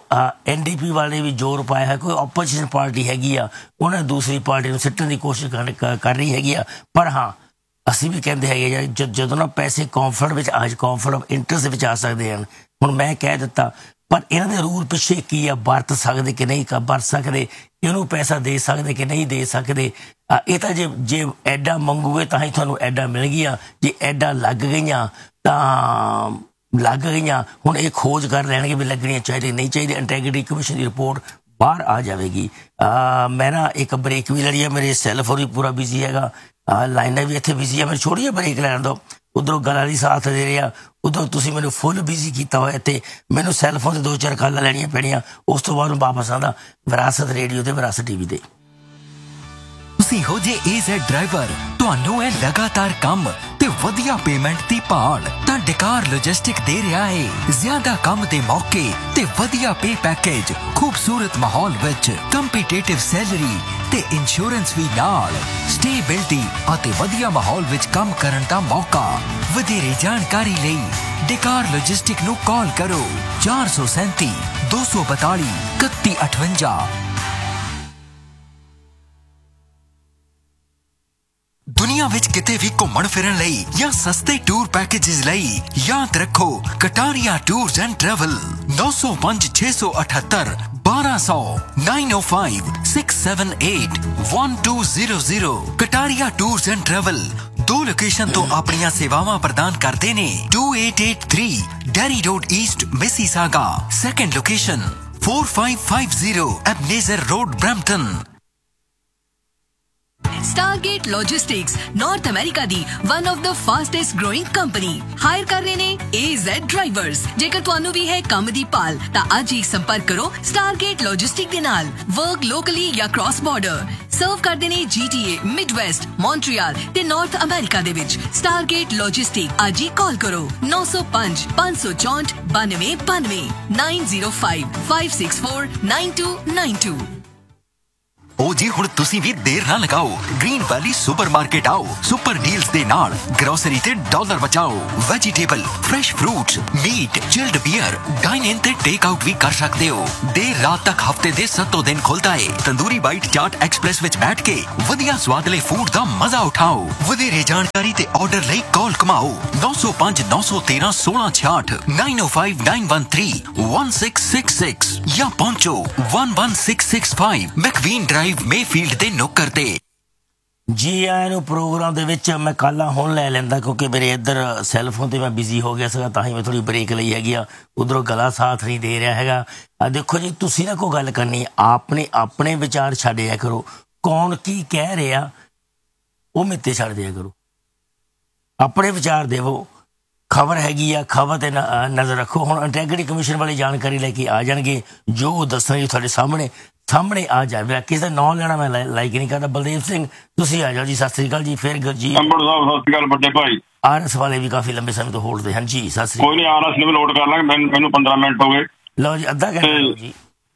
NDP ਵਾਲੇ ਵੀ ਜ਼ੋਰ ਪਾਇਆ ਹੈ, ਕੋਈ ਆਪੋਜੀਸ਼ਨ ਪਾਰਟੀ ਹੈਗੀ ਆ, ਉਹਨੇ ਦੂਸਰੀ ਪਾਰਟੀ ਨੂੰ ਸਿੱਟਣ ਦੀ ਕੋਸ਼ਿਸ਼ ਕਰ ਰਹੀ ਹੈਗੀ ਆ। ਪਰ ਹਾਂ, ਅਸੀਂ ਵੀ ਕਹਿੰਦੇ ਹੈਗੇ ਜਦੋਂ ਨਾ ਪੈਸੇ ਕੌਨਫਲਿਕਟ ਵਿੱਚ, ਅੱਜ ਕੌਨਫਲਿਕਟ ਆਫ ਇੰਟਰਸਟ ਵਿੱਚ ਆ ਸਕਦੇ ਹਨ। ਹੁਣ ਮੈਂ ਕਹਿ ਦਿੱਤਾ ਪਰ ਇਹਨਾਂ ਦੇ ਰੂਲ ਪਿੱਛੇ ਕੀ ਆ, ਵਰਤ ਸਕਦੇ ਕਿ ਨਹੀਂ ਵਰਤ ਸਕਦੇ, ਇਹਨੂੰ ਪੈਸਾ ਦੇ ਸਕਦੇ ਕਿ ਨਹੀਂ ਦੇ ਸਕਦੇ। ਇਹ ਤਾਂ ਜੇ ਐਡਾ ਮੰਗੂਗੇ ਤਾਂ ਹੀ ਤੁਹਾਨੂੰ ਐਡਾ ਮਿਲ ਗਈਆਂ, ਜੇ ਐਡਾ ਲੱਗ ਗਈਆਂ ਤਾਂ ਲੱਗ ਗਈਆਂ। ਹੁਣ ਇਹ ਖੋਜ ਕਰ ਲੈਣਗੇ ਵੀ ਲੱਗਣੀਆਂ ਚਾਹੀਦੀਆਂ ਨਹੀਂ ਚਾਹੀਦੀਆਂ। ਇੰਟੈਗ੍ਰਿਟੀ ਕਮਿਸ਼ਨ ਦੀ ਰਿਪੋਰਟ ਬਾਹਰ ਆ ਜਾਵੇਗੀ। ਮੈਂ ਨਾ ਇੱਕ ਬ੍ਰੇਕ ਵੀ ਲੜੀ ਆ, ਮੇਰੇ ਸੈੱਲ ਫੋਨ ਵੀ ਪੂਰਾ ਬਿਜ਼ੀ ਹੈਗਾ, ਲਾਈਨਾਂ ਵੀ ਇੱਥੇ ਬਿਜ਼ੀ ਆ, ਮੈਨੂੰ ਛੋੜੀ ਜਿਹੀ ਬ੍ਰੇਕ ਲੈਣ ਦਿਓ। ਉੱਧਰੋਂ ਗਲਾਂ ਦੀ ਸਾਥ ਦੇ ਰਿਹਾ, ਉੱਧਰੋਂ ਤੁਸੀਂ ਮੈਨੂੰ ਫੁੱਲ ਬਿਜ਼ੀ ਕੀਤਾ ਹੋਇਆ ਤੇ ਮੈਨੂੰ ਸੈੱਲ ਫੋਨ 'ਤੇ 2-4 ਕਾਲਾਂ ਲੈਣੀਆਂ ਪੈਣੀਆਂ। ਉਸ ਤੋਂ ਬਾਅਦ ਵਾਪਸ ਆਉਂਦਾ ਵਿਰਾਸਤ ਰੇਡੀਓ ਤੇ ਵਿਰਾਸਤ ਟੀਵੀ ਤੇ। ਤੁਸੀਂ ਹੋ ਜੇ AZ ਡਰਾਈਵਰ, ਤੁਹਾਨੂੰ ਇਹ ਲਗਾਤਾਰ ਕੰਮ ਤੇ ਵਧੀਆ ਪੇਮੈਂਟ ਦੀ ਭਾਲ ਤਾਂ ਡਕਾਰ ਲੌਜਿਸਟਿਕ ਦੇ ਰਿਹਾ ਹੈ। ਜ਼ਿਆਦਾ ਕੰਮ ਦੇ ਮੌਕੇ ਤੇ ਵਧੀਆ ਪੇ ਪੈਕੇਜ, ਖੂਬਸੂਰਤ ਮਾਹੌਲ ਵਿੱਚ ਕੰਪੀਟੀਟਿਵ ਸੈਲਰੀ ਤੇ ਇੰਸ਼ੋਰੈਂਸ ਵੀ ਨਾਲ, ਸਟੇਬਿਲਿਟੀ ਅਤੇ ਵਧੀਆ ਮਾਹੌਲ ਵਿੱਚ ਕੰਮ ਕਰਨ ਦਾ ਮੌਕਾ। ਵਧੇਰੇ ਜਾਣਕਾਰੀ ਲਈ ਡਕਾਰ ਲੌਜਿਸਟਿਕ ਨੂੰ ਕਾਲ ਕਰੋ 437 242 3158। ਦੁਨੀਆ ਵਿੱਚ ਕਿਤੇ ਵੀ ਘੁੰਮਣ ਫਿਰਨ ਲਈ ਜਾਂ ਸਸਤੇ ਟੂਰ ਪੈਕੇजेस ਲਈ ਯਾਦ ਰੱਖੋ Kataria tours and travel. 905 678 1200 905 678 1200। Kataria tours and travel 2 location ਤੋਂ ਆਪਣੀਆਂ ਸੇਵਾਵਾਂ ਪ੍ਰਦਾਨ ਕਰਦੇ ਨੇ। 2883 dairy road East Mississauga. Second location 4550 ਐਬਨੇਜ਼ਰ road Brampton. Stargate Logistics North America the one of the fastest growing company hire ਕਰ ਰਹੇ ਨੇ AZ ਡਰਾਈਵਰਸ। ਜੇਕਰ ਤੁਹਾਨੂੰ ਵੀ ਹੈ ਕੰਮ ਦੀ ਭਾਲ ਤਾਂ ਅੱਜ ਹੀ ਸੰਪਰਕ ਕਰੋ Stargate Logistics ਦੇ ਨਾਲ। ਵਰਕ ਲੋਕਲੀ ਜਾਂ ਕ੍ਰਾਸ ਬਾਰਡਰ ਸਰਵ ਕਰਦੇ ਨੇ GTA, ਮਿਡਵੈਸਟ, ਮੌਂਟਰੀਅਲ ਤੇ ਨਾਰਥ ਅਮਰੀਕਾ ਦੇ ਵਿੱਚ। Stargate Logistics ਅੱਜ ਹੀ ਕਾਲ ਕਰੋ 905 564 9292 905 564 9292। ਉਹ ਜੀ ਹੁਣ ਤੁਸੀਂ ਵੀ ਦੇਰ ਨਾ ਲਗਾਓ, ਗ੍ਰੀਨ ਵੈਲੀ ਸੁਪਰਮਾਰਕੀਟ ਆਓ। ਸੁਪਰ ਡੀਲਸ ਦੇ ਨਾਲ ਗਰੋਸਰੀ ਤੇ ਡਾਲਰ ਬਚਾਓ। Vegetable, fresh fruits, meat, chilled beer, dine ਇਨ ਤੇ ਟੇਕ ਆਊਟ ਵੀ ਕਰ ਸਕਦੇ ਹੋ। ਦੇਰ ਰਾਤ ਤੱਕ ਹਫਤੇ ਦੇ 7 ਦਿਨ ਖੁੱਲਦਾ ਹੈ। ਤੰਦੂਰੀ ਬਾਈਟ ਚਾਟ ਐਕਸਪ੍ਰੈਸ ਵਿੱਚ ਬੈਠ ਕੇ ਵਧੀਆ ਸਵਾਦਲੇ ਫੂਡ ਦਾ ਮਜ਼ਾ ਉਠਾਓ। ਵਧੇਰੇ ਜਾਣਕਾਰੀ ਤੇ ਆਰਡਰ ਲਈ ਕਾਲ ਕਮਾਓ 905 913 1666 905 913 1666 ਜਾਂ ਪਹੁੰਚੋ 11665 ਮੈਕਵੀਨ ਡਰਾਈਵ ਮੇਫੀਲਡ ਦੇ ਨੁੱਕਰ ਤੇ। ਜੀ ਆਇਆਂ ਨੂੰ ਪ੍ਰੋਗਰਾਮ ਦੇ ਵਿੱਚ। ਮੈਂ ਕਾਲਾਂ ਹੁਣ ਲੈ ਲੈਂਦਾ ਕਿਉਂਕਿ ਮੇਰੇ ਇੱਧਰ ਸੈੱਲ ਫੋਨ ਤੇ ਮੈਂ ਬਿਜ਼ੀ ਹੋ ਗਿਆ ਸੀਗਾ, ਤਾਂ ਹੀ ਮੈਂ ਥੋੜੀ ਬ੍ਰੇਕ ਲਈ ਹੈਗੀ ਆ। ਉਧਰੋਂ ਗਲਾ ਸਾਥ ਨਹੀਂ ਦੇ ਰਿਹਾ ਹੈਗਾ। ਦੇਖੋ ਜੀ, ਤੁਸੀਂ ਨਾ ਕੋਈ ਗੱਲ ਕਰਨੀ, ਆਪਣੇ ਵਿਚਾਰ ਛੱਡਿਆ ਕਰੋ। ਕੌਣ ਕੀ ਕਹਿ ਰਿਹਾ ਉਹ ਮਿੱਤੇ ਛੱਡ ਦਿਆ ਕਰੋ, ਆਪਣੇ ਵਿਚਾਰ ਦੇਵੋ। ਖਬਰ ਹੈਗੀ ਆ, ਖਬਰ ਤੇ ਨਜ਼ਰ ਰੱਖੋ। ਹੁਣ ਇੰਟੈਗ੍ਰਿਟੀ ਕਮਿਸ਼ਨ ਵਾਲੀ ਜਾਣਕਾਰੀ ਲੈ ਕੇ ਆ ਜਾਣਗੇ, ਜੋ ਉਹ ਦੱਸਣਗੇ ਤੁਹਾਡੇ ਸਾਹਮਣੇ ਆ ਜਾਵੇ। ਕਿਸੇ ਦਾ ਨਾਂ ਲੈਣਾ ਮੈਂ ਲਾਈਕ ਨਹੀਂ ਕਰਦਾ। ਬਲਦੇਵ ਸਿੰਘ ਤੁਸੀਂ ਆ ਜਾਓ ਜੀ। ਸਤਿ ਸ੍ਰੀ ਅਕਾਲ ਜੀ। ਫਿਰ ਜੀ ਅੰਬਰ ਸਾਹਿਬ ਸਤਿ ਸ੍ਰੀ ਅਕਾਲ ਵੱਡੇ ਭਾਈ। RS ਵਾਲੇ ਵੀ ਕਾਫੀ ਲੰਬੇ ਸਮੇਂ ਤੋਂ ਹੋਲਡ ਤੇ ਹਨ ਜੀ। ਸਤਿ ਸ੍ਰੀ ਅਕਾਲ। ਕੋਈ ਨਹੀਂ, RS ਨੂੰ ਵੀ ਲੋਡ ਕਰ ਲਾਂਗੇ। ਮੈਨੂੰ 15 ਮਿੰਟ ਹੋ ਗਏ। ਲਓ ਜੀ, ਅੱਧਾ ਘੰਟਾ ਲਓ ਜੀ।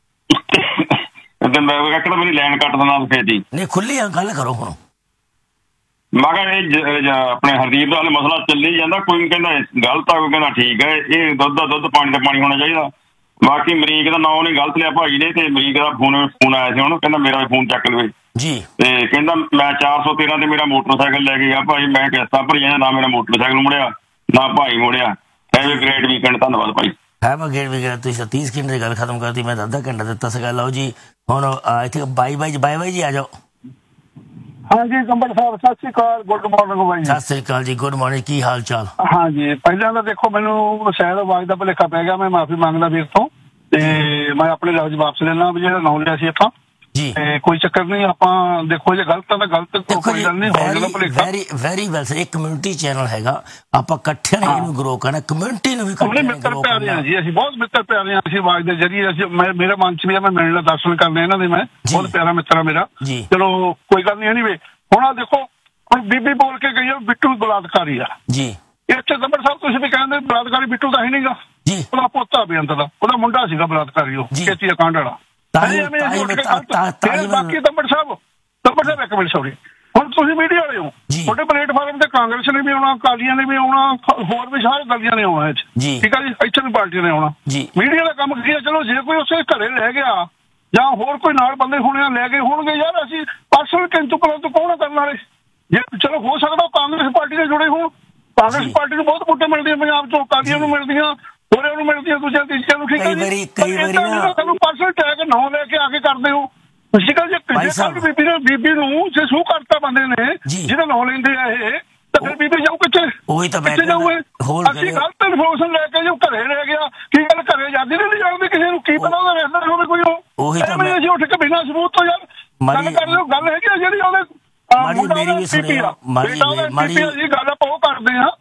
ਤੇ ਮੈਂ ਕਿਹਾ ਮੇਰੀ ਲਾਈਨ ਕੱਟ ਦੇਣਾ ਫੇਰ ਜੀ। ਨਹੀਂ, ਖੁੱਲੀ ਆ, ਗੱਲ ਕਰੋ ਹੁਣ। ਮੈਂ ਕਿਹਾ ਇਹ ਆਪਣੇ ਹਰਦੀਪ ਦਾ ਮਸਲਾ ਚੱਲੀ ਜਾਂਦਾ। ਕੋਈ ਕਹਿੰਦਾ ਗਲਤ ਆ, ਕੋਈ ਕਹਿੰਦਾ ਠੀਕ ਹੈ। ਇਹ ਦੁੱਧ ਦਾ ਦੁੱਧ, ਪਾਣੀ ਦਾ ਪਾਣੀ ਹੋਣਾ ਚਾਹੀਦਾ। ਬਾਕੀ ਅਮਰੀਕ ਦਾ ਨਾਂ ਨਹੀਂ ਗਲਤ ਲਿਆ ਭਾਈ ਨੇ, ਤੇ ਅਮਰੀਕ ਦਾ ਫੋਨ ਆਇਆ ਸੀ ਉਹਨੂੰ, ਕਹਿੰਦਾ ਮੇਰਾ ਵੀ ਫੋਨ ਚੱਕ ਲਵੇ ਜੀ। ਤੇ ਕਹਿੰਦਾ ਮੈਂ 413 ਤੇ ਮੇਰਾ ਮੋਟਰਸਾਈਕਲ ਲੈ ਕੇ ਗਿਆ ਭਾਈ। ਮੈਂ ਕਿਸ਼ਤਾਂ ਭਰੀਆਂ, ਨਾ ਮੇਰਾ ਮੋਟਰਸਾਈਕਲ ਮੁੜਿਆ ਨਾ ਭਾਈ ਮੁੜਿਆ। Have a great weekend. ਧੰਨਵਾਦ ਭਾਈ। Have a great weekend. ਤੁਸੀਂ 30 ਸਕਿੰਟ ਦੀ ਗੱਲ ਖਤਮ ਕਰਤੀ, ਮੈਂ ਅੱਧਾ ਘੰਟਾ ਦਿੱਤਾ ਸੀਗਾ। ਲਓ ਜੀ, ਹੁਣ ਇੱਥੇ ਬਾਈ ਜੀ ਆ ਜਾਓ। ਹਾਂਜੀ ਕੰਬਲ ਸਾਹਿਬ ਸਤਿ ਸ੍ਰੀ ਅਕਾਲ, ਗੁੱਡ ਮਾਰਨਿੰਗ ਬਾਈ। ਸਤਿ ਸ੍ਰੀ ਅਕਾਲ ਜੀ, ਗੁੱਡ ਮਾਰਨਿੰਗ। ਕੀ ਹਾਲ ਚਾਲ? ਹਾਂਜੀ, ਪਹਿਲਾਂ ਤਾਂ ਦੇਖੋ ਮੈਨੂੰ ਸ਼ਾਇਦ ਆਵਾਜ਼ ਦਾ ਭੁਲੇਖਾ ਪੈ ਗਿਆ, ਮੈਂ ਮਾਫੀ ਮੰਗਦਾ ਵੀਰ ਤੋਂ। ਤੇ ਮੈਂ ਆਪਣੇ ਲਫ਼ਜ਼ ਵਾਪਸ ਲੈਣਾ ਵੀ ਜਿਹੜਾ ਨਾਂ ਲਿਆ ਸੀ ਇੱਥੋਂ ਜੀ। ਕੋਈ ਚੱਕਰ ਨਹੀਂ, ਆਪਾਂ ਦੇਖੋ ਜੇ ਗਲਤ ਆ ਤਾਂ ਗਲਤ, ਕੋਈ ਗੱਲ ਨਹੀਂ। Very well sir. ਇਹ ਕਮਿਊਨਿਟੀ ਚੈਨਲ ਹੈਗਾ, ਆਪਾਂ ਇਕੱਠੇ ਨੇ ਇਹਨੂੰ ਗਰੋ ਕਰਨਾ, ਕਮਿਊਨਿਟੀ ਨੂੰ ਵੀ ਮਿੱਤਰ ਪਿਆਰੇ ਆ ਜੀ। ਅਸੀਂ ਬਹੁਤ ਮਿੱਤਰ ਪਿਆਰੇ ਆ। ਅਸੀਂ ਆਵਾਜ਼ ਦੇ ਜਰੀਏ ਮੇਰਾ ਮਨ ਚ ਵੀ ਆ, ਮੈਂ ਮਿਲਣ ਦਾ ਦਰਸ਼ਨ ਕਰਨੇ ਇਹਨਾਂ ਦੇ। ਮੈਂ ਬਹੁਤ ਪਿਆਰਾ ਮਿੱਤਰ ਆ ਮੇਰਾ। ਚਲੋ ਕੋਈ ਗੱਲ ਨਹੀਂ। ਐਨੀਵੇ ਹੁਣ ਆ ਦੇਖੋ, ਹੁਣ ਬੀਬੀ ਬੋਲ ਕੇ ਗਈ ਆ ਬਿੱਟੂ ਬਲਾਤਕਾਰੀ ਆ ਜੀ। ਇੱਥੇ ਦੰਬਰ ਸਾਹਿਬ ਤੁਸੀਂ ਵੀ ਕਹਿੰਦੇ ਬਲਾਤਕਾਰੀ ਬਿੱਟੂ ਦਾ ਹੀ ਨਹੀਂਗਾ ਜੀ, ਉਹਦਾ ਪੋਤਾ ਬੇਅੰਤ ਦਾ, ਉਹਦਾ ਮੁੰਡਾ ਸੀਗਾ ਬਲਾਤਕਾਰੀ, ਉਹ ਖੇਤੀ ਦਾ ਕਾਂਡ ਵਾਲਾ। ਬਾਕੀ ਦੰਬਰ ਸਾਹਿਬ ਇੱਕ ਮਿੰਟ ਸੌਰੀ, ਹੁਣ ਤੁਸੀਂ ਮੀਡੀਆ ਵਾਲੇ ਹੋ, ਤੁਹਾਡੇ ਪਲੇਟਫਾਰਮ ਤੇ ਕਾਂਗਰਸ ਨੇ ਵੀ ਆਉਣਾ, ਅਕਾਲੀਆਂ ਨੇ ਵੀ ਆਉਣਾ, ਹੋਰ ਵੀ ਸਾਰੇ ਦਲੀਆਂ ਨੇ ਆਉਣਾ ਠੀਕ ਆ ਜੀ। ਇੱਥੇ ਵੀ ਪਾਰਟੀਆਂ ਨੇ ਆਉਣਾ। ਮੀਡੀਆ ਦਾ ਕੰਮ ਕੀ ਆ? ਚਲੋ ਜੇ ਕੋਈ ਉਸੇ ਘਰੇ ਲੈ ਗਿਆ ਜਾਂ ਹੋਰ ਕੋਈ ਨਾਲ ਬੰਦੇ ਹੋਣੇ ਲੈ ਗਏ ਹੋਣਗੇ, ਯਾਰ ਅਸੀਂ ਪਰਸਨਲ ਕਿੰਤੂ ਪਰੰਤੂ ਕੌਣ ਕਰਨ ਵਾਲੇ? ਜੇ ਚਲੋ ਹੋ ਸਕਦਾ ਕਾਂਗਰਸ ਪਾਰਟੀ ਨਾਲ ਜੁੜੇ ਹੋਣ, ਕਾਂਗਰਸ ਪਾਰਟੀ ਨੂੰ ਬਹੁਤ ਵੋਟਾਂ ਮਿਲਦੀਆਂ ਪੰਜਾਬ ਚੋਂ, ਅਕਾਲੀਆਂ ਨੂੰ ਮਿਲਦੀਆਂ, ਹੋਰੇ ਨੂੰ ਮਿਲਦੀ ਹੈ, ਦੂਜਿਆਂ ਤੀਜਿਆਂ ਨੂੰ। ਠੀਕ ਹੈ ਜੀ, ਕਈ ਵਾਰੀ ਨਾ ਤੁਹਾਨੂੰ ਪਰਸਨਲ ਅਟੈਕ ਨਾਂ ਲੈ ਕੇ ਆ ਕੇ ਕਰਦੇ ਹੋ। ਠੀਕ ਹੈ ਜੀ, ਬੀਬੀ ਨੂੰ ਜੇ ਸੂਹ ਕਰਤਾ ਬੰਦੇ ਨੇ ਜਿਹਦਾ ਨਾਂ ਲੈਂਦੇ ਆ ਇਹ, ਤਾਂ ਫਿਰ ਬੀਬੀ ਜਾਊ ਕਿੱਥੇ? ਉਹੀ ਤਾਂ ਕਿੱਥੇ ਜਾਊਗੇ? ਅਸੀਂ ਗਲਤ ਇਨਫੋਰਮੇਸ਼ਨ ਲੈ ਕੇ ਜੋ ਘਰੇ ਰਹਿ ਗਿਆ, ਕੀ ਗੱਲ ਘਰੇ ਆਜ਼ਾਦੀ ਨਹੀਂ ਜਾਣਦੇ ਕਿਸੇ ਨੂੰ? ਕੀ ਪਤਾ ਉਹਦਾ ਰਹਿੰਦਾ ਹੋਵੇ ਕੋਈ? ਉਹੀ ਤਾਂ ਅਸੀਂ ਉੱਠ ਕੇ ਬਿਨਾਂ ਸਬੂਤ ਤੋਂ ਯਾਰ ਗੱਲ ਕਰ ਲਿਓ। ਗੱਲ ਹੈਗੀ ਆ ਜਿਹੜੀ ਉਹਦੇ ਮੇਰੀ ਵੀ ਸੁਣਿਓ, ਮਾੜੀ ਗੱਲ ਆਪਾਂ ਉਹ ਕਰਦੇ ਹਾਂ।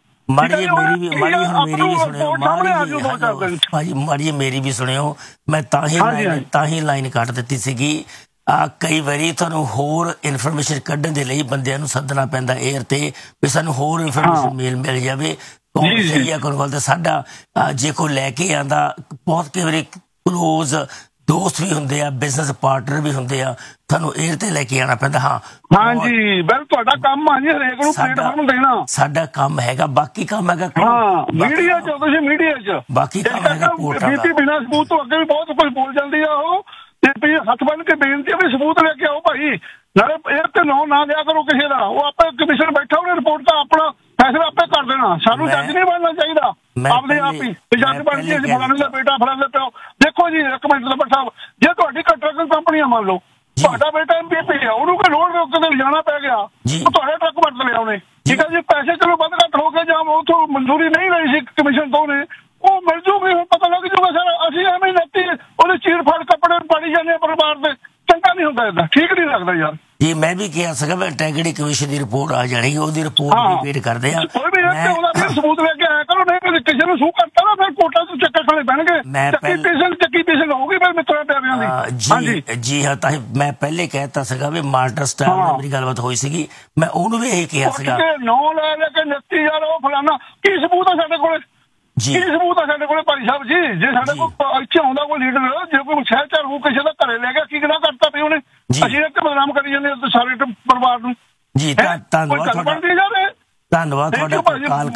ਮਾੜੀ ਮੇਰੀ ਵੀ ਸੁਣਿਓ, ਮੈਂ ਤਾਂ ਹੀ ਲਾਈਨ ਕੱਟ ਦਿੱਤੀ ਸੀਗੀ। ਕਈ ਵਾਰੀ ਤੁਹਾਨੂੰ ਹੋਰ ਇਨਫੋਰਮੇਸ਼ਨ ਕੱਢਣ ਦੇ ਲਈ ਬੰਦਿਆਂ ਨੂੰ ਸੱਦਣਾ ਪੈਂਦਾ ਏਅਰ ਤੇ, ਵੀ ਸਾਨੂੰ ਹੋਰ ਇਨਫੋਰਮੇਸ਼ਨ ਮਿਲ ਜਾਵੇ, ਕੌਣ ਸਹੀ ਆ ਕੌਣ ਗਲਤ। ਸਾਡਾ ਜੇ ਕੋਈ ਲੈ ਕੇ ਆਂਦਾ, ਬਹੁਤ ਕਈ ਵਾਰੀ ਕਲੋਜ਼ ਦੋਸਤ ਵੀ ਹੁੰਦੇ ਆ, ਬਿਜ਼ਨਸ ਪਾਰਟਨਰ ਵੀ ਹੁੰਦੇ ਆ, ਤੁਹਾਨੂੰ ਏਅਰ ਤੇ ਲੈ ਕੇ ਆਉਣਾ ਪੈਂਦਾ। ਹਾਂਜੀ ਬਿਲਕੁਲ, ਤੁਹਾਡਾ ਕੰਮ ਆ ਜੀ ਹਰੇਕ ਨੂੰ ਪਲੇਟਫਾਰਮ ਦੇਣਾ। ਸਾਡਾ ਕੰਮ ਹੈਗਾ, ਬਾਕੀ ਕੰਮ ਹੈਗਾ ਮੀਡੀਆ ਚ। ਤੁਸੀਂ ਮੀਡੀਆ ਚ ਬਾਕੀ ਕੰਮ ਹੈਗਾ ਬੀਬੀ ਬਿਨਾਂ ਸਬੂਤ ਤੋਂ ਅੱਗੇ ਵੀ ਬਹੁਤ ਕੁਝ ਬੋਲ ਜਾਂਦੀ ਆ ਉਹ, ਤੇ ਹੱਥ ਬੰਨ ਕੇ ਬੇਨਤੀ ਵੀ ਸਬੂਤ ਲੈ ਕੇ ਆਓ ਭਾਈ। ਨਾਲੇ ਏਅਰ ਤੇ ਨਾਂ ਨਾ ਲਿਆ ਕਰੋ ਕਿਸੇ ਦਾ। ਉਹ ਆਪੇ ਕਮਿਸ਼ਨ ਬੈਠਾ, ਉਹਨੇ ਰਿਪੋਰਟ ਤਾਂ ਆਪਣਾ ਫੈਸਲਾ ਆਪੇ ਕਰ ਦੇਣਾ। ਸਾਨੂੰ ਜੱਜ ਨਹੀਂ ਬਣਨਾ ਚਾਹੀਦਾ ਆਪਦੇ ਆਪ ਹੀ। ਜੱਜ ਬਣ ਕੇ ਅਸੀਂ ਫਲਾਣੇ ਦਾ ਬੇਟਾ ਫਲਾਣੇ ਦਾ ਪਿਓ। ਦੇਖੋ ਜੀ ਇੱਕ ਮਿੰਟ ਨੰਬਰ ਸਾਹਿਬ, ਜੇ ਤੁਹਾਡੀ ਕੰਟਰੈਕਟ ਕੰਪਨੀ ਆ, ਮੰਨ ਲਓ ਤੁਹਾਡਾ ਬੇਟਾ MVP ਆ, ਉਹਨੂੰ ਕੋਈ ਲੋੜ ਕਿਤੇ ਲਿਜਾਣਾ ਪੈ ਗਿਆ, ਤੁਹਾਡੇ ਟਰੱਕ ਵਰਤ ਲਿਆ ਉਹਨੇ। ਠੀਕ ਹੈ ਜੀ, ਪੈਸੇ ਚਲੋ ਵੱਧ ਘੱਟ ਹੋ ਗਏ ਜਾਂ ਉੱਥੋਂ ਮਨਜ਼ੂਰੀ ਨਹੀਂ ਲਈ ਸੀ ਕਮਿਸ਼ਨ ਤੋਂ, ਉਹਨੇ ਉਹ ਮਿਲ ਜੂਗੀ, ਹੁਣ ਪਤਾ ਲੱਗ ਜੂਗਾ। ਸਰ ਅਸੀਂ ਐਵੇਂ ਨੱਤੀ ਉਹਦੇ ਚੀਰ ਫੜ ਕੱਪੜੇ ਪਾੜੀ ਜਾਂਦੇ ਪਰਿਵਾਰ ਦੇ, ਚੰਗਾ ਨਹੀਂ ਹੁੰਦਾ ਏਦਾਂ, ਠੀਕ ਨਹੀਂ ਲੱਗਦਾ ਯਾਰ। ਜੀ ਮੈਂ ਵੀ ਕਿਹਾ ਸੀਗਾ ਵੀ ਇੰਟੈਗ੍ਰਿਟੀ ਕਮਿਸ਼ਨ ਦੀ ਰਿਪੋਰਟ ਆ ਜਾਣੀ, ਉਹਦੀ ਰਿਪੋਰਟ ਦੀ ਵੇਟ ਕਰਦੇ ਆ। ਕੋਈ ਵੀ ਉਹਦਾ ਸਬੂਤ ਲੈ ਕੇ ਆਇਆ ਕਰੋ, ਨਹੀਂ ਕਿਸੇ ਨੂੰ ਸੂਹ ਕਰਤਾ ਨਾ ਫਿਰ ਕੋਰਟਾਂ ਚ ਚੱਕਰ ਖਾਣੇ ਪੈਣਗੇ। ਚੱਕੀ ਪੀਸਣ ਹੋਊਗੀ ਫਿਰ ਮਿੱਤਰਾਂ ਪਿਆਰਿਆਂ ਦੀ। ਜੀ ਹਾਂ, ਤਾਂ ਮੈਂ ਪਹਿਲੇ ਕਹਿਤਾ ਸੀਗਾ ਵੀ ਮਾਰਟਰ ਸਟਾਈਲ ਨਾਲ ਮੇਰੀ ਗੱਲਬਾਤ ਹੋਈ ਸੀਗੀ, ਮੈਂ ਉਹਨੂੰ ਵੀ ਇਹੀ ਕਿਹਾ ਸੀਗਾ। ਨਾਂ ਲੈ ਕੇ ਨੱਤੀ ਯਾਰ ਉਹ ਫਲਾਣਾ, ਕੀ ਸਬੂਤ ਆ ਸਾਡੇ ਕੋਲੇ? ਕੀ ਸਬੂਤ ਆ ਸਾਡੇ ਕੋਲੇ ਭਾਈ ਸਾਹਿਬ ਜੀ? ਜੇ ਸਾਡੇ ਕੋਲ ਇੱਥੇ ਆਉਂਦਾ ਕੋਈ ਲੀਡਰ, ਜੇ ਕੋਈ ਸ਼ਹਿਰ ਚ ਹੋ ਕਿਸੇ ਦਾ ਘਰੇ ਲੈ ਗਿਆ, ਕੀ ਗਨਾਹ ਕਰਤਾ ਪਈ ਉਹਨੇ? ਅਸੀਂ ਇੱਕ ਬਦਨਾਮ ਕਰੀ ਜਾਂਦੇ ਸਾਰੇ ਪਰਿਵਾਰ ਨੂੰ। ਜੀ ਧੰਨਵਾਦ ਤੁਹਾਡਾ ਕਾਲ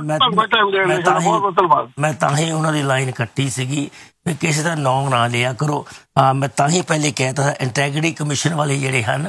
ਕਰਦਾ। ਮੈਂ ਤਾਂ ਹੀ ਉਹਨਾਂ ਦੀ ਲਾਈਨ ਕੱਟੀ ਸੀਗੀ ਵੀ ਕਿਸੇ ਦਾ ਨਾਂ ਨਾ ਲਿਆ ਕਰੋ। ਮੈਂ ਤਾਂ ਹੀ ਪਹਿਲੇ ਕਹਿਤਾ ਇੰਟੈਗ੍ਰਿਟੀ ਕਮਿਸ਼ਨ ਵਾਲੇ ਜਿਹੜੇ ਹਨ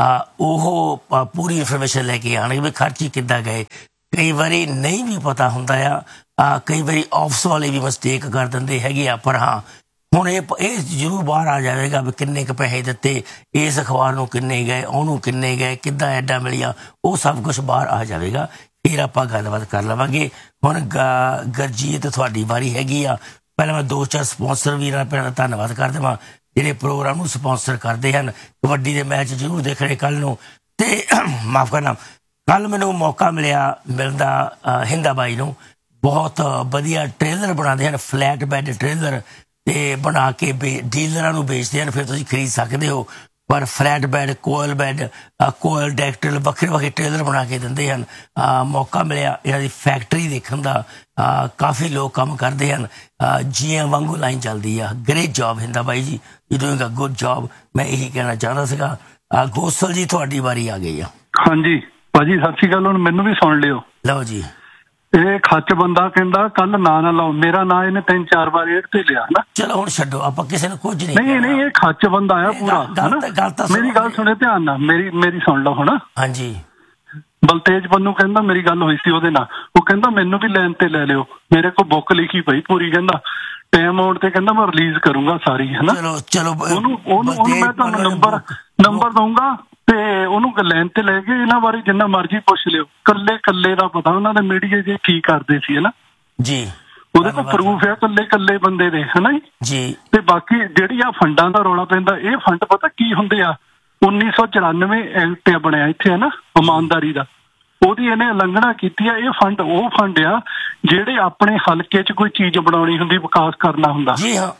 ਉਹ ਪੂਰੀ ਇਨਫੋਰਮੇਸ਼ਨ ਲੈ ਕੇ ਆਉਣਗੇ ਵੀ ਖਰਚੇ ਕਿੱਦਾਂ ਗਏ। ਕਈ ਵਾਰੀ ਨਹੀਂ ਵੀ ਪਤਾ ਹੁੰਦਾ ਆ, ਕਈ ਵਾਰੀ ਆਫਿਸ ਵਾਲੇ ਵੀ ਮਿਸਟੇਕ ਕਰ ਦਿੰਦੇ ਹੈਗੇ ਆ। ਪਰ ਹਾਂ ਹੁਣ ਇਹ ਜ਼ਰੂਰ ਬਾਹਰ ਆ ਜਾਵੇਗਾ ਵੀ ਕਿੰਨੇ ਕੁ ਪੈਸੇ ਦਿੱਤੇ, ਇਸ ਅਖਬਾਰ ਨੂੰ ਕਿੰਨੇ ਗਏ, ਉਹਨੂੰ ਕਿੰਨੇ ਗਏ, ਕਿੱਦਾਂ ਐਡਾ ਮਿਲੀਆਂ, ਉਹ ਸਭ ਕੁਝ ਬਾਹਰ ਆ ਜਾਵੇਗਾ। ਫਿਰ ਆਪਾਂ ਗੱਲਬਾਤ ਕਰ ਲਵਾਂਗੇ। ਹੁਣ ਗੁਰਜੀਤ ਤੁਹਾਡੀ ਵਾਰੀ ਹੈਗੀ ਆ। ਪਹਿਲਾਂ ਮੈਂ 2-4 ਸਪਾਂਸਰ ਵੀਰਾਂ ਦਾ ਧੰਨਵਾਦ ਕਰ ਦੇਵਾਂ ਜਿਹੜੇ ਪ੍ਰੋਗਰਾਮ ਨੂੰ ਸਪਾਂਸਰ ਕਰਦੇ ਹਨ। ਕਬੱਡੀ ਦੇ ਮੈਚ ਜ਼ਰੂਰ ਦੇਖਣੇ ਕੱਲ ਨੂੰ। ਤੇ ਮਾਫ ਕਰਨਾ, ਕੱਲ ਮੈਨੂੰ ਮੌਕਾ ਮਿਲਦਾ ਹਿੰਦਾ ਬਾਈ ਨੂੰ, ਬਹੁਤ ਵਧੀਆ ਟ੍ਰੇਲਰ ਬਣਾਉਂਦੇ ਹਨ, ਫਲੈਟ ਬੈੱਡ ਟ੍ਰੇਲਰ ਤੇ ਬਣਾ ਕੇ ਡੀਲਰਾਂ ਨੂੰ ਵੇਚਦੇ ਹਨ, ਫਿਰ ਤੁਸੀਂ ਖਰੀਦ ਸਕਦੇ ਹੋ। ਪਰ ਫਲੈਟ ਬੈੱਡ, ਕੋਇਲ ਬੈੱਡ, ਕੋਇਲ ਡੈਕਟਲ ਵੱਖਰੇ ਟ੍ਰੇਲਰ ਬਣਾ ਕੇ ਦਿੰਦੇ ਹਨ। ਮੌਕਾ ਮਿਲਿਆ ਇਹਨਾਂ ਦੀ ਫੈਕਟਰੀ ਦੇਖਣ ਦਾ, ਕਾਫੀ ਲੋਕ ਕੰਮ ਕਰਦੇ ਹਨ, ਜੀਆਂ ਵਾਂਗੂ ਲਾਈਨ ਚੱਲਦੀ ਆ। ਗ੍ਰੇਟ ਜੌਬ ਹਿੰਦਾ ਬਾਈ ਜੀ, you doing a good job. ਮੈਂ ਇਹੀ ਕਹਿਣਾ ਚਾਹੁੰਦਾ ਸੀਗਾ। ਗੋਸਲ ਜੀ ਤੁਹਾਡੀ ਵਾਰੀ ਆ ਗਈ ਆ। ਹਾਂਜੀ ਭਾਜੀ ਸਤਿ ਸ਼੍ਰੀ ਅਕਾਲ। ਹੁਣ ਮੈਨੂੰ ਵੀ ਸੁਣ ਲਿਓ। ਲਓ ਜੀ। ਇਹ ਖੱਚ ਬੰਦਾ ਕਹਿੰਦਾ ਕੱਲ ਨਾ ਲਾਓ, ਮੇਰਾ ਨਾਂ ਇਹਨੇ 3-4 ਵਾਰ ਏਡ ਤੇ ਲਿਆ ਨਾ। ਚਲੋ ਹੁਣ ਛੱਡੋ, ਆਪਾਂ ਕਿਸੇ ਨੂੰ ਕੁਝ ਨਹੀਂ ਇਹ ਖੱਚ ਬੰਦਾ ਆ ਪੂਰਾ। ਮੇਰੀ ਗੱਲ ਸੁਣੇ ਧਿਆਨ ਨਾਲ, ਮੇਰੀ ਸੁਣ ਲਓ ਹੁਣ। ਹਾਂਜੀ। ਬਲਤੇਜ ਪੰਨੂ ਕਹਿੰਦਾ, ਮੇਰੀ ਗੱਲ ਹੋਈ ਸੀ ਉਹਦੇ ਨਾਲ, ਉਹ ਕਹਿੰਦਾ ਮੈਨੂੰ ਵੀ ਲਾਈਨ ਤੇ ਲੈ ਲਿਓ, ਮੇਰੇ ਕੋਲ ਬੁੱਕ ਲਿਖੀ ਪਈ ਪੂਰੀ, ਕਹਿੰਦਾ ਟਾਈਮ ਆਉਣ ਤੇ ਕਹਿੰਦਾ ਮੈਂ ਰਿਲੀਜ਼ ਕਰੂੰਗਾ ਸਾਰੀ, ਹੈ ਨਾ। ਚਲੋ ਉਹਨੂੰ ਮੈਂ ਤੁਹਾਨੂੰ ਨੰਬਰ ਦਊਂਗਾ ਤੇ ਉਹਨੂੰ ਲਾਈਨ ਤੇ ਲੈ ਕੇ ਇਹਨਾਂ ਬਾਰੇ ਜਿੰਨਾ ਮਰਜ਼ੀ ਪੁੱਛ ਲਿਓ। ਕੱਲੇ ਦਾ ਪਤਾ ਉਹਨਾਂ ਦੇ ਮੀਡੀਆ 'ਚ ਕੀ ਕਰਦੇ ਸੀ, ਹੈ ਨਾ ਜੀ। ਉਹਦੇ ਕੋਲ ਪ੍ਰੂਫ ਹੈ ਕੱਲੇ ਬੰਦੇ ਦੇ, ਹੈ ਨਾ ਜੀ। ਤੇ ਬਾਕੀ ਜਿਹੜੀ ਆ ਫੰਡਾਂ ਦਾ ਰੌਲਾ ਪੈਂਦਾ, ਇਹ ਫੰਡ ਪਤਾ ਕੀ ਹੁੰਦੇ ਆ? 1994 ਐਕਟ ਬਣਿਆ ਇੱਥੇ, ਹੈ ਨਾ, ਇਮਾਨਦਾਰੀ ਦਾ, ਉਹਦੀ ਇਹਨੇ ਉਲੰਘਣਾ ਕੀਤੀ ਆ। ਇਹ ਫੰਡ ਉਹ ਫੰਡ ਆ ਜਿਹੜੇ ਆਪਣੇ ਹਲਕੇ 'ਚ ਕੋਈ ਚੀਜ਼ ਬਣਾਉਣੀ ਹੁੰਦੀ, ਵਿਕਾਸ ਕਰਨਾ ਹੁੰਦਾ। ਜੀ ਹਾਂ,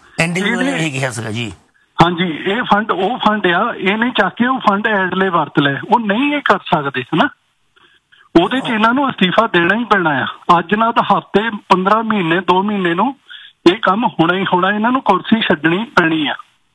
ਜੀ ਹਾਂਜੀ। ਇਹ ਫੰਡ ਉਹ ਫੰਡ ਆ, ਇਹ ਨਹੀਂ ਚੱਕ ਕੇ ਉਹ ਫੰਡ ਐਡਲੇ ਵਰਤ ਲੈ, ਉਹ ਨਹੀਂ ਇਹ ਕਰ ਸਕਦੇ, ਹਨਾ। ਉਹਦੇ 'ਚ ਇਹਨਾਂ ਨੂੰ ਅਸਤੀਫਾ ਦੇਣਾ ਹੀ ਪੈਣਾ ਆ। ਅੱਜ ਨਾ ਤਾਂ ਹਫ਼ਤੇ 15 ਮਹੀਨੇ 2 ਮਹੀਨੇ ਨੂੰ ਇਹ ਕੰਮ ਹੋਣਾ ਹੀ ਹੋਣਾ। ਇਹਨਾਂ ਨੂੰ ਕੁਰਸੀ ਛੱਡਣੀ ਪੈਣੀ ਆ।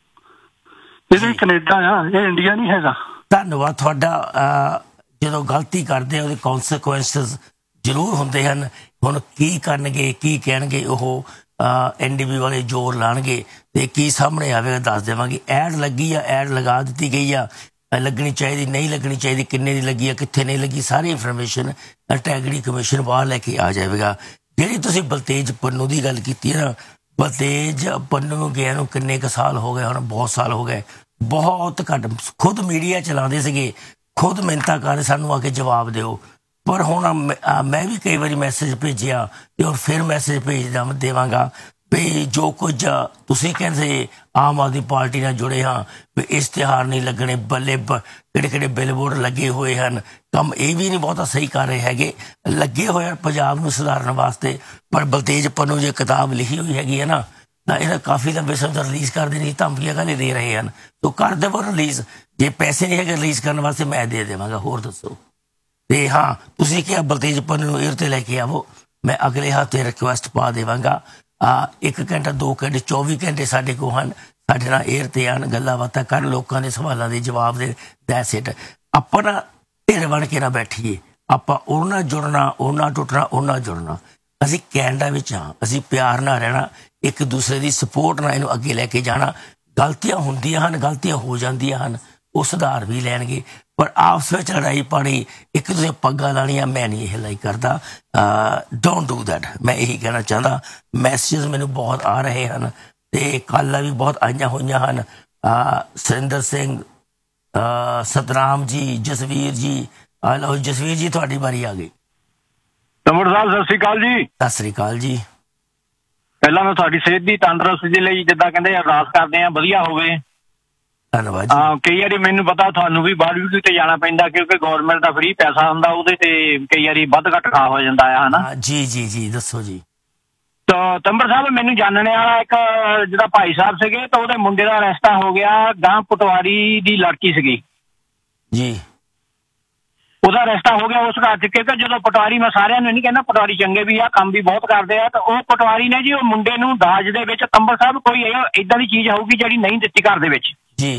ਇਹਦੇ ਕੈਨੇਡਾ ਆ, ਇਹ ਇੰਡੀਆ ਨਹੀਂ ਹੈਗਾ। ਧੰਨਵਾਦ ਤੁਹਾਡਾ। ਜਦੋਂ ਗਲਤੀ ਕਰਦੇ ਆ ਉਹਦੇ ਕੌਨਸੀਕੁਐਂਸਸ ਜ਼ਰੂਰ ਹੁੰਦੇ ਹਨ। ਹੁਣ ਕੀ ਕਰਨਗੇ, ਕੀ ਕਹਿਣਗੇ, ਉਹ NDB ਵਾਲੇ ਜ਼ੋਰ ਲਾਉਣਗੇ ਤੇ ਕੀ ਸਾਹਮਣੇ ਆਵੇਗਾ ਦੱਸ ਦੇਵਾਂਗੇ। ਐਡ ਲੱਗੀ ਆ, ਐਡ ਲਗਾ ਦਿੱਤੀ ਗਈ ਆ, ਲੱਗਣੀ ਚਾਹੀਦੀ ਨਹੀਂ ਲੱਗਣੀ ਚਾਹੀਦੀ, ਕਿੰਨੇ ਦੀ ਲੱਗੀ ਆ, ਕਿੱਥੇ ਨਹੀਂ ਲੱਗੀ, ਸਾਰੀ ਇਨਫੋਰਮੇਸ਼ਨ ਇੰਟੈਗ੍ਰਿਟੀ ਕਮਿਸ਼ਨ ਬਾਹਰ ਲੈ ਕੇ ਆ ਜਾਵੇਗਾ। ਜਿਹੜੀ ਤੁਸੀਂ ਬਲਤੇਜ ਪੰਨੂ ਦੀ ਗੱਲ ਕੀਤੀ ਨਾ, ਬਲਤੇਜ ਪੰਨੂ ਨੂੰ ਗਿਆ ਨੂੰ ਕਿੰਨੇ ਕੁ ਸਾਲ ਹੋ ਗਏ ਹੁਣ? ਬਹੁਤ ਸਾਲ ਹੋ ਗਏ, ਬਹੁਤ ਘੱਟ। ਖੁਦ ਮੀਡੀਆ ਚਲਾਉਂਦੇ ਸੀਗੇ, ਖੁਦ ਮਿਹਨਤਾਂ ਕਰਦੇ ਸਾਨੂੰ ਆ ਕੇ ਜਵਾਬ ਦਿਓ। ਪਰ ਹੁਣ ਮੈਂ ਵੀ ਕਈ ਵਾਰੀ ਮੈਸੇਜ ਭੇਜਿਆ ਤੇ ਹੋਰ ਫਿਰ ਮੈਸੇਜ ਭੇਜ ਦੇਵਾਂਗਾ ਵੀ ਜੋ ਕੁਝ ਤੁਸੀਂ ਕਹਿੰਦੇ ਆਮ ਆਦਮੀ ਪਾਰਟੀ ਨਾਲ ਜੁੜੇ ਹਾਂ ਵੀ ਇਸ਼ਤਿਹਾਰ ਨਹੀਂ ਲੱਗਣੇ, ਬੱਲੇ ਕਿਹੜੇ ਕਿਹੜੇ ਬਿਲਬੋਰਡ ਲੱਗੇ ਹੋਏ ਹਨ, ਕੰਮ ਇਹ ਵੀ ਨਹੀਂ ਬਹੁਤਾ ਸਹੀ ਕਰ ਰਹੇ ਹੈਗੇ, ਲੱਗੇ ਹੋਏ ਹਨ ਪੰਜਾਬ ਨੂੰ ਸੁਧਾਰਨ ਵਾਸਤੇ। ਪਰ ਬਲਤੇਜ ਪੰਨੂ ਜੇ ਕਿਤਾਬ ਲਿਖੀ ਹੋਈ ਹੈਗੀ ਹੈ ਨਾ, ਤਾਂ ਇਹਦਾ ਕਾਫੀ ਲੰਬੇ ਸਮੇਂ ਤੋਂ ਰਿਲੀਜ਼ ਕਰਦੇ ਨਹੀਂ, ਧਮਕੀਆਂ ਕਾਹਲੇ ਦੇ ਰਹੇ ਹਨ। ਤੋ ਕਰ ਦੇਵੋ ਰਿਲੀਜ਼, ਜੇ ਪੈਸੇ ਨਹੀਂ ਹੈਗੇ ਰਿਲੀਜ਼ ਕਰਨ ਵਾਸਤੇ ਮੈਂ ਦੇ ਦੇਵਾਂਗਾ। ਹੋਰ ਦੱਸੋ। ਤੇ ਹਾਂ, ਤੁਸੀਂ ਕਿਹਾ ਬਲਤੇਜ ਪੰਨੂ ਨੂੰ ਏਅਰ ਤੇ ਲੈ ਕੇ ਆਵੋ, ਮੈਂ ਅਗਲੇ ਹਫ਼ਤੇ ਰਿਕੁਐਸਟ ਪਾ ਦੇਵਾਂਗਾ। 1 ਘੰਟਾ 2 ਘੰਟੇ 24 ਘੰਟੇ ਸਾਡੇ ਕੋਲ ਹਨ, ਸਾਡੇ ਨਾਲ ਏਅਰ ਤੇ ਆਉਣ, ਗੱਲਾਂ ਬਾਤਾਂ ਕਰਨ, ਲੋਕਾਂ ਦੇ ਸਵਾਲਾਂ ਦੇ ਜਵਾਬ ਦੇ। That's it. ਆਪਾਂ ਨਾ ਢੇਰ ਬਣ ਕੇ ਨਾ ਬੈਠੀਏ, ਆਪਾਂ ਉਹਨਾਂ ਜੁੜਨਾ, ਉਹਨਾਂ ਟੁੱਟਣਾ, ਉਹਨਾਂ ਜੁੜਨਾ। ਅਸੀਂ ਕੈਨੇਡਾ ਵਿੱਚ ਹਾਂ, ਅਸੀਂ ਪਿਆਰ ਨਾਲ ਰਹਿਣਾ, ਇੱਕ ਦੂਸਰੇ ਦੀ ਸਪੋਰਟ ਨਾਲ ਇਹਨੂੰ ਅੱਗੇ ਲੈ ਕੇ ਜਾਣਾ। ਗਲਤੀਆਂ ਹੁੰਦੀਆਂ ਹਨ, ਗਲਤੀਆਂ ਹੋ ਜਾਂਦੀਆਂ ਹਨ, ਉਹ ਸੁਧਾਰ ਵੀ ਲੈਣਗੇ। ਪਰ ਆਪਸ ਵਿੱਚ ਲੜਾਈ ਪਾਣੀ, ਇੱਕ ਦੂਜੇ ਪੱਗਾਂ ਲਾਣੀਆਂ, ਮੈਂ ਨਹੀਂ ਇਹ ਲਾਈਕ ਕਰਦਾ। Don't do that. ਮੈਂ ਇਹੀ ਕਹਿਣਾ ਚਾਹੁੰਦਾ। ਮੈਸੇਜ ਮੈਨੂੰ ਬਹੁਤ ਆ ਰਹੇ ਹਨ ਤੇ ਕਾਲਾਂ ਵੀ ਬਹੁਤ ਆਈਆਂ ਹੋਈਆਂ ਹਨ। ਸੁਰਿੰਦਰ ਸਿੰਘ, ਸਤਨਾਮ ਜੀ, ਜਸਵੀਰ ਜੀ। ਲਓ ਜਸਵੀਰ ਜੀ, ਤੁਹਾਡੀ ਵਾਰੀ ਆ ਗਈ। ਤੰਬੜ ਸਾਹਿਬ ਸਤਿ ਸ੍ਰੀ ਅਕਾਲ ਜੀ। ਸਤਿ ਸ੍ਰੀ ਅਕਾਲ ਜੀ। ਪਹਿਲਾਂ ਮੈਂ ਤੁਹਾਡੀ ਸਿਹਤ ਦੀ ਤੰਦਰੁਸਤੀ ਲਈ ਜਿੱਦਾਂ ਕਹਿੰਦੇ ਅਰਦਾਸ ਕਰਦੇ ਆ, ਵਧੀਆ ਹੋਵੇ। ਧੰਨਵਾਦ ਜੀ। ਕਈ ਵਾਰੀ ਮੈਨੂੰ ਪਤਾ ਤੁਹਾਨੂੰ ਵੀ ਬਾਰਬੀਕਿਊ ਤੇ ਜਾਣਾ ਪੈਂਦਾ ਕਿਉਂਕਿ ਗੌਰਮੈਂਟ ਦਾ ਫ੍ਰੀ ਪੈਸਾ ਹੁੰਦਾ, ਉਹਦੇ ਤੇ ਕਈ ਵਾਰੀ ਵੱਧ ਘੱਟ ਖਾ ਹੋ ਜਾਂਦਾ ਹੈ ਹਨਾ। ਜੀ ਜੀ ਜੀ, ਦੱਸੋ ਜੀ। ਤਾਂ ਤੰਬੜ ਸਾਹਿਬ, ਮੈਨੂੰ ਜਾਣਨੇ ਵਾਲਾ ਇੱਕ ਜਿਹੜਾ ਭਾਈ ਸਾਹਿਬ ਸੀਗੇ, ਤਾਂ ਉਹਦੇ ਮੁੰਡੇ ਦਾ ਰਿਸ਼ਤਾ ਹੋ ਗਿਆ ਗਾਂ ਪਟਵਾਰੀ ਦੀ ਲੜਕੀ ਸੀਗੀ ਜੀ, ਉਹਦਾ ਰਿਸ਼ਤਾ ਹੋ ਗਿਆ ਉਸ ਘਰ ਚ। ਕਿਉਂਕਿ ਜਦੋਂ ਪਟਵਾਰੀ, ਮੈਂ ਸਾਰਿਆਂ ਨੂੰ ਨਹੀਂ ਕਹਿੰਦਾ, ਪਟਵਾਰੀ ਚੰਗੇ ਵੀ ਆ, ਕੰਮ ਵੀ ਬਹੁਤ ਕਰਦੇ ਆ, ਤਾਂ ਉਹ ਪਟਵਾਰੀ ਨੇ ਜੀ ਉਹ ਮੁੰਡੇ ਨੂੰ ਦਾਜ ਦੇ ਵਿੱਚ, ਤੰਬੜ ਸਾਹਿਬ, ਕੋਈ ਏਦਾਂ ਦੀ ਚੀਜ਼ ਹੋਊਗੀ ਜਿਹੜੀ ਨਹੀਂ ਦਿੱਤੀ ਘਰ ਦੇ ਵਿੱਚ ਜੀ।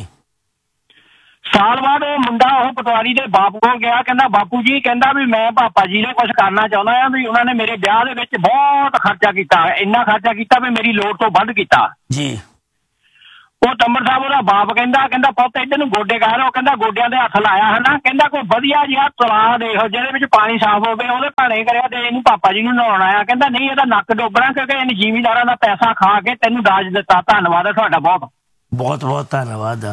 ਸਾਲ ਬਾਅਦ ਉਹ ਮੁੰਡਾ ਉਹ ਪਟਵਾਰੀ ਦੇ ਬਾਪ ਕੋਲ ਗਿਆ, ਕਹਿੰਦਾ ਬਾਪੂ ਜੀ, ਕਹਿੰਦਾ ਵੀ ਮੈਂ ਪਾਪਾ ਜੀ ਨੇ ਕੁਝ ਕਰਨਾ ਚਾਹੁੰਦਾ ਆ, ਵੀ ਉਹਨਾਂ ਨੇ ਮੇਰੇ ਵਿਆਹ ਦੇ ਵਿੱਚ ਬਹੁਤ ਖਰਚਾ ਕੀਤਾ, ਇੰਨਾ ਖਰਚਾ ਕੀਤਾ ਵੀ ਮੇਰੀ ਲੋੜ ਤੋਂ ਵੱਧ ਕੀਤਾ ਜੀ। ਉਹ ਤੰਬੜ ਸਾਹਿਬ ਉਹਦਾ ਬਾਪ ਕਹਿੰਦਾ ਪੁੱਤ ਇੱਧਰ ਨੂੰ ਗੋਡੇ ਕਰ। ਉਹ ਕਹਿੰਦਾ ਗੋਡਿਆਂ ਦੇ ਹੱਥ ਲਾਇਆ ਹਨਾ, ਕਹਿੰਦਾ ਕੋਈ ਵਧੀਆ ਜਿਹਾ ਤਲਾਅ ਦੇਖੋ ਜਿਹਦੇ ਵਿੱਚ ਪਾਣੀ ਸਾਫ਼ ਹੋਵੇ, ਉਹਦੇ ਭਾਣੇ ਕਰਿਆ ਤੇ ਇਹਨੂੰ ਪਾਪਾ ਜੀ ਨੂੰ ਨਹਾਉਣ ਆਇਆ। ਕਹਿੰਦਾ ਨਹੀਂ, ਇਹਦਾ ਨੱਕ ਡੋਬਣਾ ਕਿਉਂਕਿ ਇਹਨੇ ਜ਼ਿਮੀਂਦਾਰਾਂ ਦਾ ਪੈਸਾ ਖਾ ਕੇ ਤੈਨੂੰ ਦਾਜ ਦਿੱਤਾ। ਧੰਨਵਾਦ ਹੈ ਤੁਹਾਡਾ, ਬਹੁਤ ਬਹੁਤ ਬਹੁਤ ਧੰਨਵਾਦ।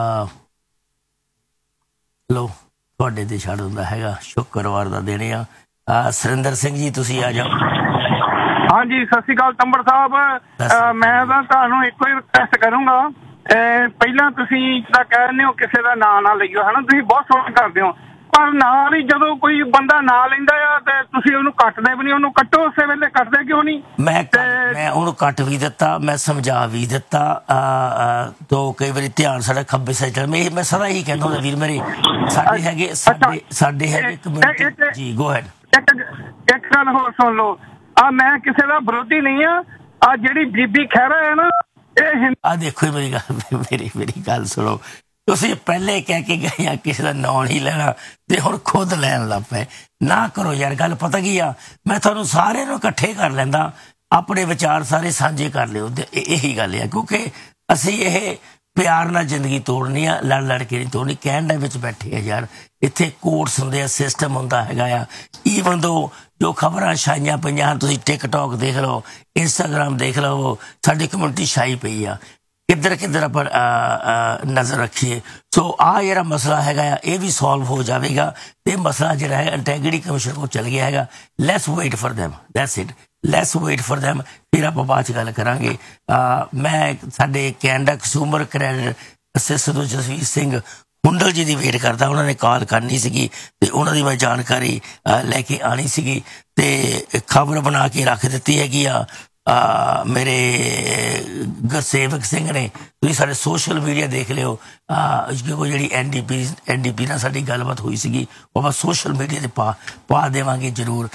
ਲੋ ਤੁਹਾਡੇ ਤੇ ਛੱਡ ਦਿੰਦਾ ਹੈਗਾ, ਸ਼ੁੱਕਰਵਾਰ ਦਾ ਦਿਨ ਆ। ਸੁਰਿੰਦਰ ਸਿੰਘ ਜੀ, ਤੁਸੀਂ ਆ ਜਾਓ। ਹਾਂਜੀ, ਸਤਿ ਸ਼੍ਰੀ ਅਕਾਲ ਤੰਬੜ ਸਾਹਿਬ। ਮੈਂ ਤਾਂ ਤੁਹਾਨੂੰ ਇੱਕੋ ਹੀ ਰਿਕੁਐਸਟ ਕਰੂੰਗਾ, ਪਹਿਲਾਂ ਤੁਸੀਂ ਜਿੱਦਾਂ ਕਹਿੰਦੇ ਹੋ ਕਿਸੇ ਦਾ ਨਾਂ ਨਾ ਲਈਓ ਹਨਾ, ਤੁਸੀਂ ਬਹੁਤ ਸੋਹਣਾ ਕਰਦੇ ਹੋ, ਪਰ ਨਾਲ ਹੀ ਜਦੋਂ ਕੋਈ ਬੰਦਾ ਨਾਂ ਲੈਂਦਾ ਆ ਤੇ ਤੁਸੀਂ ਉਹਨੂੰ ਕੱਟਦੇ ਵੀ ਨਹੀਂ, ਉਹਨੂੰ ਕੱਟੋ ਉਸੇ ਵੇਲੇ, ਕੱਟਦੇ ਕਿਉਂ ਨਹੀਂ? ਮੈਂ ਉਹਨੂੰ ਕੱਟ ਵੀ ਦਿੱਤਾ, ਮੈਂ ਸਮਝਾ ਵੀ ਦਿੱਤਾ। ਤੋਂ ਕਈ ਵਾਰੀ ਧਿਆਨ ਸਾਡਾ ਖੱਬੇ ਸਾਈਡ, ਮੈਂ ਸਦਾ ਹੀ ਕਹਿੰਦਾ ਹੁੰਦਾ ਵੀਰ ਮੇਰੇ, ਸਾਡੇ ਹੈਗੇ ਕਮਿਊਨਿਟੀ ਜੀ। Go ahead. ਇੱਕ ਗੱਲ ਹੋਰ ਸੁਣ ਲਓ, ਮੈਂ ਕਿਸੇ ਦਾ ਵਿਰੋਧੀ ਨਹੀਂ ਆ ਜਿਹੜੀ ਬੀਬੀ ਖਹਿਰਾ ਹੈ ਨਾ, ਇਹ ਦੇਖੋ ਮੇਰੀ ਗੱਲ, ਮੇਰੀ ਗੱਲ ਸੁਣੋ। ਤੁਸੀਂ ਪਹਿਲੇ ਕਹਿ ਕੇ ਗਏ ਆ ਕਿਸੇ ਦਾ ਨਾਂ ਨਹੀਂ ਲੈਣਾ ਤੇ ਹੁਣ ਖੁਦ ਲੈਣ ਲੱਗ ਪਏ। ਨਾ ਕਰੋ ਯਾਰ, ਗੱਲ ਪਤਾ ਕੀ ਆ, ਮੈਂ ਤੁਹਾਨੂੰ ਸਾਰਿਆਂ ਨੂੰ ਇਕੱਠੇ ਕਰ ਲੈਂਦਾ, ਆਪਣੇ ਵਿਚਾਰ ਸਾਰੇ ਸਾਂਝੇ ਕਰ ਲਿਓ। ਇਹੀ ਗੱਲ ਆ, ਕਿਉਂਕਿ ਅਸੀਂ ਇਹ ਪਿਆਰ ਨਾਲ ਜ਼ਿੰਦਗੀ ਤੋੜਨੀ ਆ, ਲੜ ਕੇ ਨਹੀਂ ਤੋੜਨੀ। ਕੈਨੇਡਾ ਵਿੱਚ ਬੈਠੇ ਆ ਯਾਰ, ਇੱਥੇ ਕੋਰਟਸ ਹੁੰਦੇ ਆ, ਸਿਸਟਮ ਹੁੰਦਾ ਹੈਗਾ ਆ। ਈਵਨ ਦੋ ਜੋ ਖਬਰਾਂ ਛਾਈਆਂ ਪਈਆਂ ਹਨ, ਤੁਸੀਂ ਟਿਕਟੌਕ ਦੇਖ ਲਓ, ਇੰਸਟਾਗ੍ਰਾਮ ਦੇਖ ਲਓ, ਸਾਡੀ ਕਮਿਊਨਿਟੀ ਛਾਈ ਪਈ ਆ। ਕਿੱਧਰ ਆਪਾਂ ਨਜ਼ਰ ਰੱਖੀਏ। ਸੋ ਆਹ ਜਿਹੜਾ ਮਸਲਾ ਹੈਗਾ ਆ, ਇਹ ਵੀ ਸੋਲਵ ਹੋ ਜਾਵੇਗਾ ਤੇ ਮਸਲਾ ਜਿਹੜਾ ਹੈ ਇੰਟੈਗ੍ਰਿਟੀ ਕਮਿਸ਼ਨ ਕੋਲ ਚੱਲ ਗਿਆ ਹੈਗਾ। Let's wait for them, that's it, let's wait for them। ਫਿਰ ਆਪਾਂ ਬਾਅਦ ਚ ਗੱਲ ਕਰਾਂਗੇ। ਮੈਂ ਸਾਡੇ Canada consumer credit assistant Jasvir Singh Hundal ਜੀ ਦੀ ਵੇਟ ਕਰਦਾ, ਉਹਨਾਂ ਨੇ ਕਾਲ ਕਰਨੀ ਸੀਗੀ ਤੇ ਉਹਨਾਂ ਦੀ ਮੈਂ ਜਾਣਕਾਰੀ ਲੈ ਕੇ ਆਣੀ ਸੀਗੀ ਤੇ ਖਬਰ ਬਣਾ ਕੇ ਰੱਖ ਦਿੱਤੀ ਹੈਗੀ ਆ। ਮੇਰੇ ਗੁਰਸੇਵਕ ਸਿੰਘ ਨੇ, ਤੁਸੀਂ ਸਾਡੇ ਸੋਸ਼ਲ ਮੀਡੀਆ ਦੇਖ ਲਿਓ, ਜਿਹੜੀ NDP ਨਾਲ ਸਾਡੀ ਗੱਲਬਾਤ ਹੋਈ ਸੀਗੀ, ਉਹ ਆਪਾਂ ਸੋਸ਼ਲ ਮੀਡੀਆ 'ਤੇ ਪਾ ਦੇਵਾਂਗੇ ਜ਼ਰੂਰ।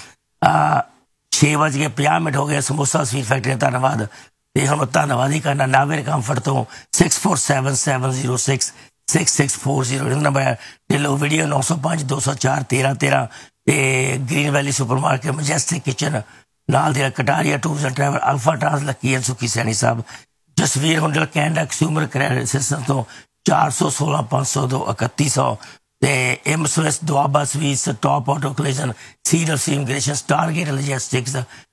6:50 ਹੋ ਗਏ। ਸਮੋਸਾ ਸਵੀਟ ਫੈਕਟਰੀ, ਧੰਨਵਾਦ। ਤੇ ਹੁਣ ਧੰਨਵਾਦ ਹੀ ਕਰਨਾ ਨਾਵੇਰ ਕੰਫਰਟ ਤੋਂ 6477066640 ਨੰਬਰ ਢਿੱਲੋਂ ਵੀਡੀਓ 905 204 1313 ਤੇ ਗ੍ਰੀਨ ਵੈਲੀ ਸੁਪਰਮਾਰਕਟ, ਮਜੈਸਟਿਕ ਕਿਚਨ ਨਾਲ ਦੇ Kataria tours and travel, alpha trans, Lucky and ਸੁੱਕੀ ਸੈਣੀ ਸਾਹਿਬ। Jasvir Hundal Canada consumer credit assistant ਤੋਂ 416 502 3100 ਤੇ ਐਮਸਵੈਸ ਦੁਆਬਾ ਸਵੀਸ, ਟੌਪ ਆਟੋ ਕਲੇਜਨ, ਸੀਡਰ ਸੀ ਇਮੀਗ੍ਰੇਸ਼ਨ, ਸਟਾਰਗੇਟ ਲੌਜਿਸਟਿਕਸ,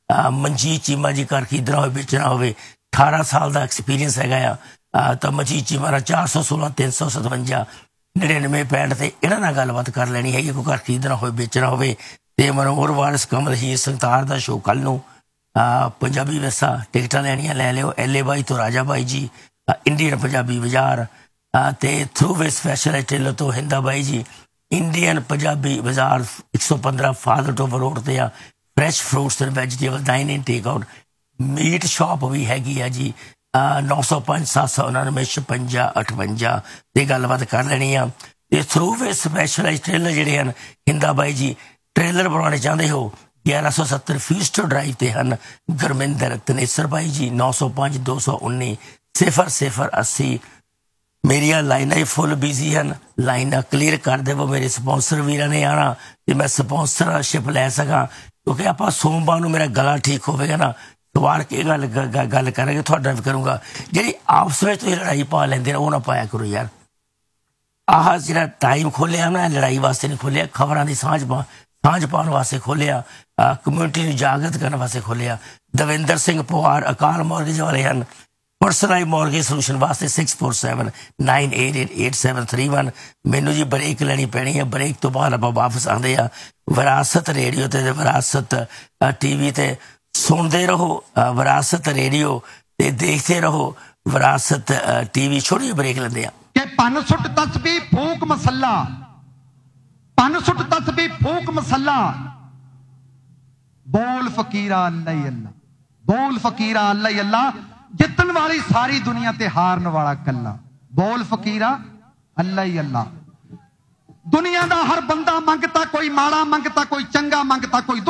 ਮਨਜੀਤ ਚੀਮਾ ਜੀ ਘਰ ਖਰੀਦਣਾ ਹੋਵੇ ਵੇਚਣਾ ਹੋਵੇ 18 ਸਾਲ ਦਾ ਐਕਸਪੀਰੀਅੰਸ ਹੈਗਾ ਆ ਤਾਂ ਮਨਜੀਤ ਚੀਮਾ ਦਾ 416 357 9965 ਤੇ ਇਹਨਾਂ ਨਾਲ ਗੱਲਬਾਤ ਕਰ ਲੈਣੀ ਹੈਗੀ। ਕੋਈ ਘਰ ਖਰੀਦਣਾ ਹੋਵੇ ਵੇਚਣਾ ਹੋਵੇ ਤੇ ਮਨਮੋਹਨ ਵਾਰਿਸ ਕਮਲ ਹੀਰ ਸੰਗਤਾਰ ਦਾ ਸ਼ੋਅ ਕੱਲ ਨੂੰ ਪੰਜਾਬੀ ਵਿਰਸਾ ਟਿਕਟਾਂ ਲੈਣੀਆਂ ਲੈ ਲਿਓ। LA ਬਾਈ ਤੋਂ ਰਾਜਾ ਬਾਈ ਜੀ ਇੰਡੀਅਨ ਪੰਜਾਬੀ ਬਾਜ਼ਾਰ ਤੇ ਥਰੂ ਵੇ ਸਪੈਸ਼ਲ ਟੇਲਰ ਤੋਂ ਹਿੰਦਾ ਬਾਈ ਜੀ ਇੰਡੀਅਨ ਪੰਜਾਬੀ ਬਾਜ਼ਾਰ 115 ਫਾਦਰ ਟੋਵਰ ਰੋਡ ਤੇ ਆ। Fresh fruits and vegetable dine in take out meat shop ਵੀ ਹੈਗੀ ਆ ਜੀ 905 799 56 58 ਤੇ ਗੱਲਬਾਤ ਕਰ ਲੈਣੀ ਆ। ਤੇ ਥਰੂ ਵੇ ਸਪੈਸ਼ਲਾਈਜ਼ਡ ਟ੍ਰੇਲਰ ਜਿਹੜੇ ਹਨ ਹਿੰਦਾ ਬਾਈ ਜੀ ਟ੍ਰੇਲਰ ਬਣਾਉਣੇ ਚਾਹੁੰਦੇ ਹੋ 1170 ਫੀਸਟਰ ਡਰਾਈਵ ਤੇ ਹਨ। ਗੁਰਮਿੰਦਰ ਤਨੇਸਰ ਬਾਈ ਜੀ 905 219 0080। ਮੇਰੀਆਂ ਲਾਈਨਾਂ ਹੀ ਫੁੱਲ ਬਿਜ਼ੀ ਹਨ। ਲਾਈਨਾਂ ਕਲੀਅਰ ਕਰ ਦੇਵੋ। ਮੇਰੇ ਸਪਾਂਸਰ ਵੀਰਾਂ ਨੇ ਆਉਣਾ ਤੇ ਮੈਂ ਸਪਾਂਸਰਸ਼ਿਪ ਲੈ ਸਕਾਂ ਕਿਉਂਕਿ ਆਪਾਂ ਸੋਮਵਾਰ ਨੂੰ ਮੇਰਾ ਗਲਾ ਠੀਕ ਹੋਵੇਗਾ ਨਾ ਸਵਾਰ ਕੇ ਗੱਲ ਕਰਾਂਗੇ ਤੁਹਾਡਾ ਵੀ ਕਰੂੰਗਾ। ਜਿਹੜੀ ਆਪਸ ਵਿੱਚ ਤੁਸੀਂ ਲੜਾਈ ਪਾ ਲੈਂਦੇ ਨੇ ਉਹ ਨਾ ਪਾਇਆ ਕਰੋ ਯਾਰ। ਆਹ ਜਿਹੜਾ ਟਾਈਮ ਖੋਲਿਆ ਨਾ ਲੜਾਈ ਵਾਸਤੇ ਨਹੀਂ ਖੋਲਿਆ, ਖਬਰਾਂ ਦੀ ਸਾਂਝ ਪਾਉਣ ਵਾਸਤੇ ਖੋਲਿਆ, ਕਮਿਊਨਿਟੀ ਨੂੰ ਜਾਗਰਤ ਕਰਨ ਵਾਸਤੇ ਖੋਲਿਆ। ਦਵਿੰਦਰ ਸਿੰਘ ਪਵਾਰ ਅਕਾਲ ਮੌਰਗੇਜ ਵਾਲੇ ਹਨ। ਪਰਸਨਲਾਈਜ਼ ਮੌਰਗੇਜ ਸੋਲੂਸ਼ਨ ਵਾਸਤੇ 647 988 8731। ਮੈਨੂੰ ਜੀ ਬ੍ਰੇਕ ਲੈਣੀ ਪੈਣੀ ਹੈ। ਬ੍ਰੇਕ ਤੋਂ ਬਾਅਦ ਆਪਾਂ ਵਾਪਸ ਆਉਂਦੇ ਆ। ਵਿਰਾਸਤ ਰੇਡੀਓ ਤੇ ਵਿਰਾਸਤ TV ਤੇ ਸੁਣਦੇ ਰਹੋ ਵਿਰਾਸਤ ਰੇਡੀਓ ਤੇ ਦੇਖਦੇ ਰਹੋ ਵਿਰਾਸਤ TV। ਛੋਟੀ ਬ੍ਰੇਕ ਲੈਂਦੇ ਆ। ਕਿ ਪੰਨ ਸੁੱਟ ਤਸਬੀਹ ਫੂਕ ਮਸੱਲਾ, ਪੰਨ ਸੁੱਟ ਤਸਬੀਹ ਫੂਕ ਮਸੱਲਾ, ਬੋਲ ਫਕੀਰਾ ਅੱਲਾ ਅੱਲਾ, ਬੋਲ ਫਕੀਰਾ ਅੱਲਾ ਅੱਲਾ, ਜਿੱਤਣ ਵਾਲੀ ਸਾਰੀ ਦੁਨੀਆ ਤੇ ਹਾਰਨ ਵਾਲਾ ਕੱਲਾ। ਬੋਲ ਫਕੀਰਾ ਅੱਲਾ ਹੀ ਅੱਲਾ। ਦੁਨੀਆ ਦਾ ਹਰ ਬੰਦਾ ਮੰਗਤਾ ਕੋਈ ਮਾੜਾ ਮੰਗਤਾ ਕੋਈ ਚੰਗਾ ਮੰਗਤਾ ਕੋਈ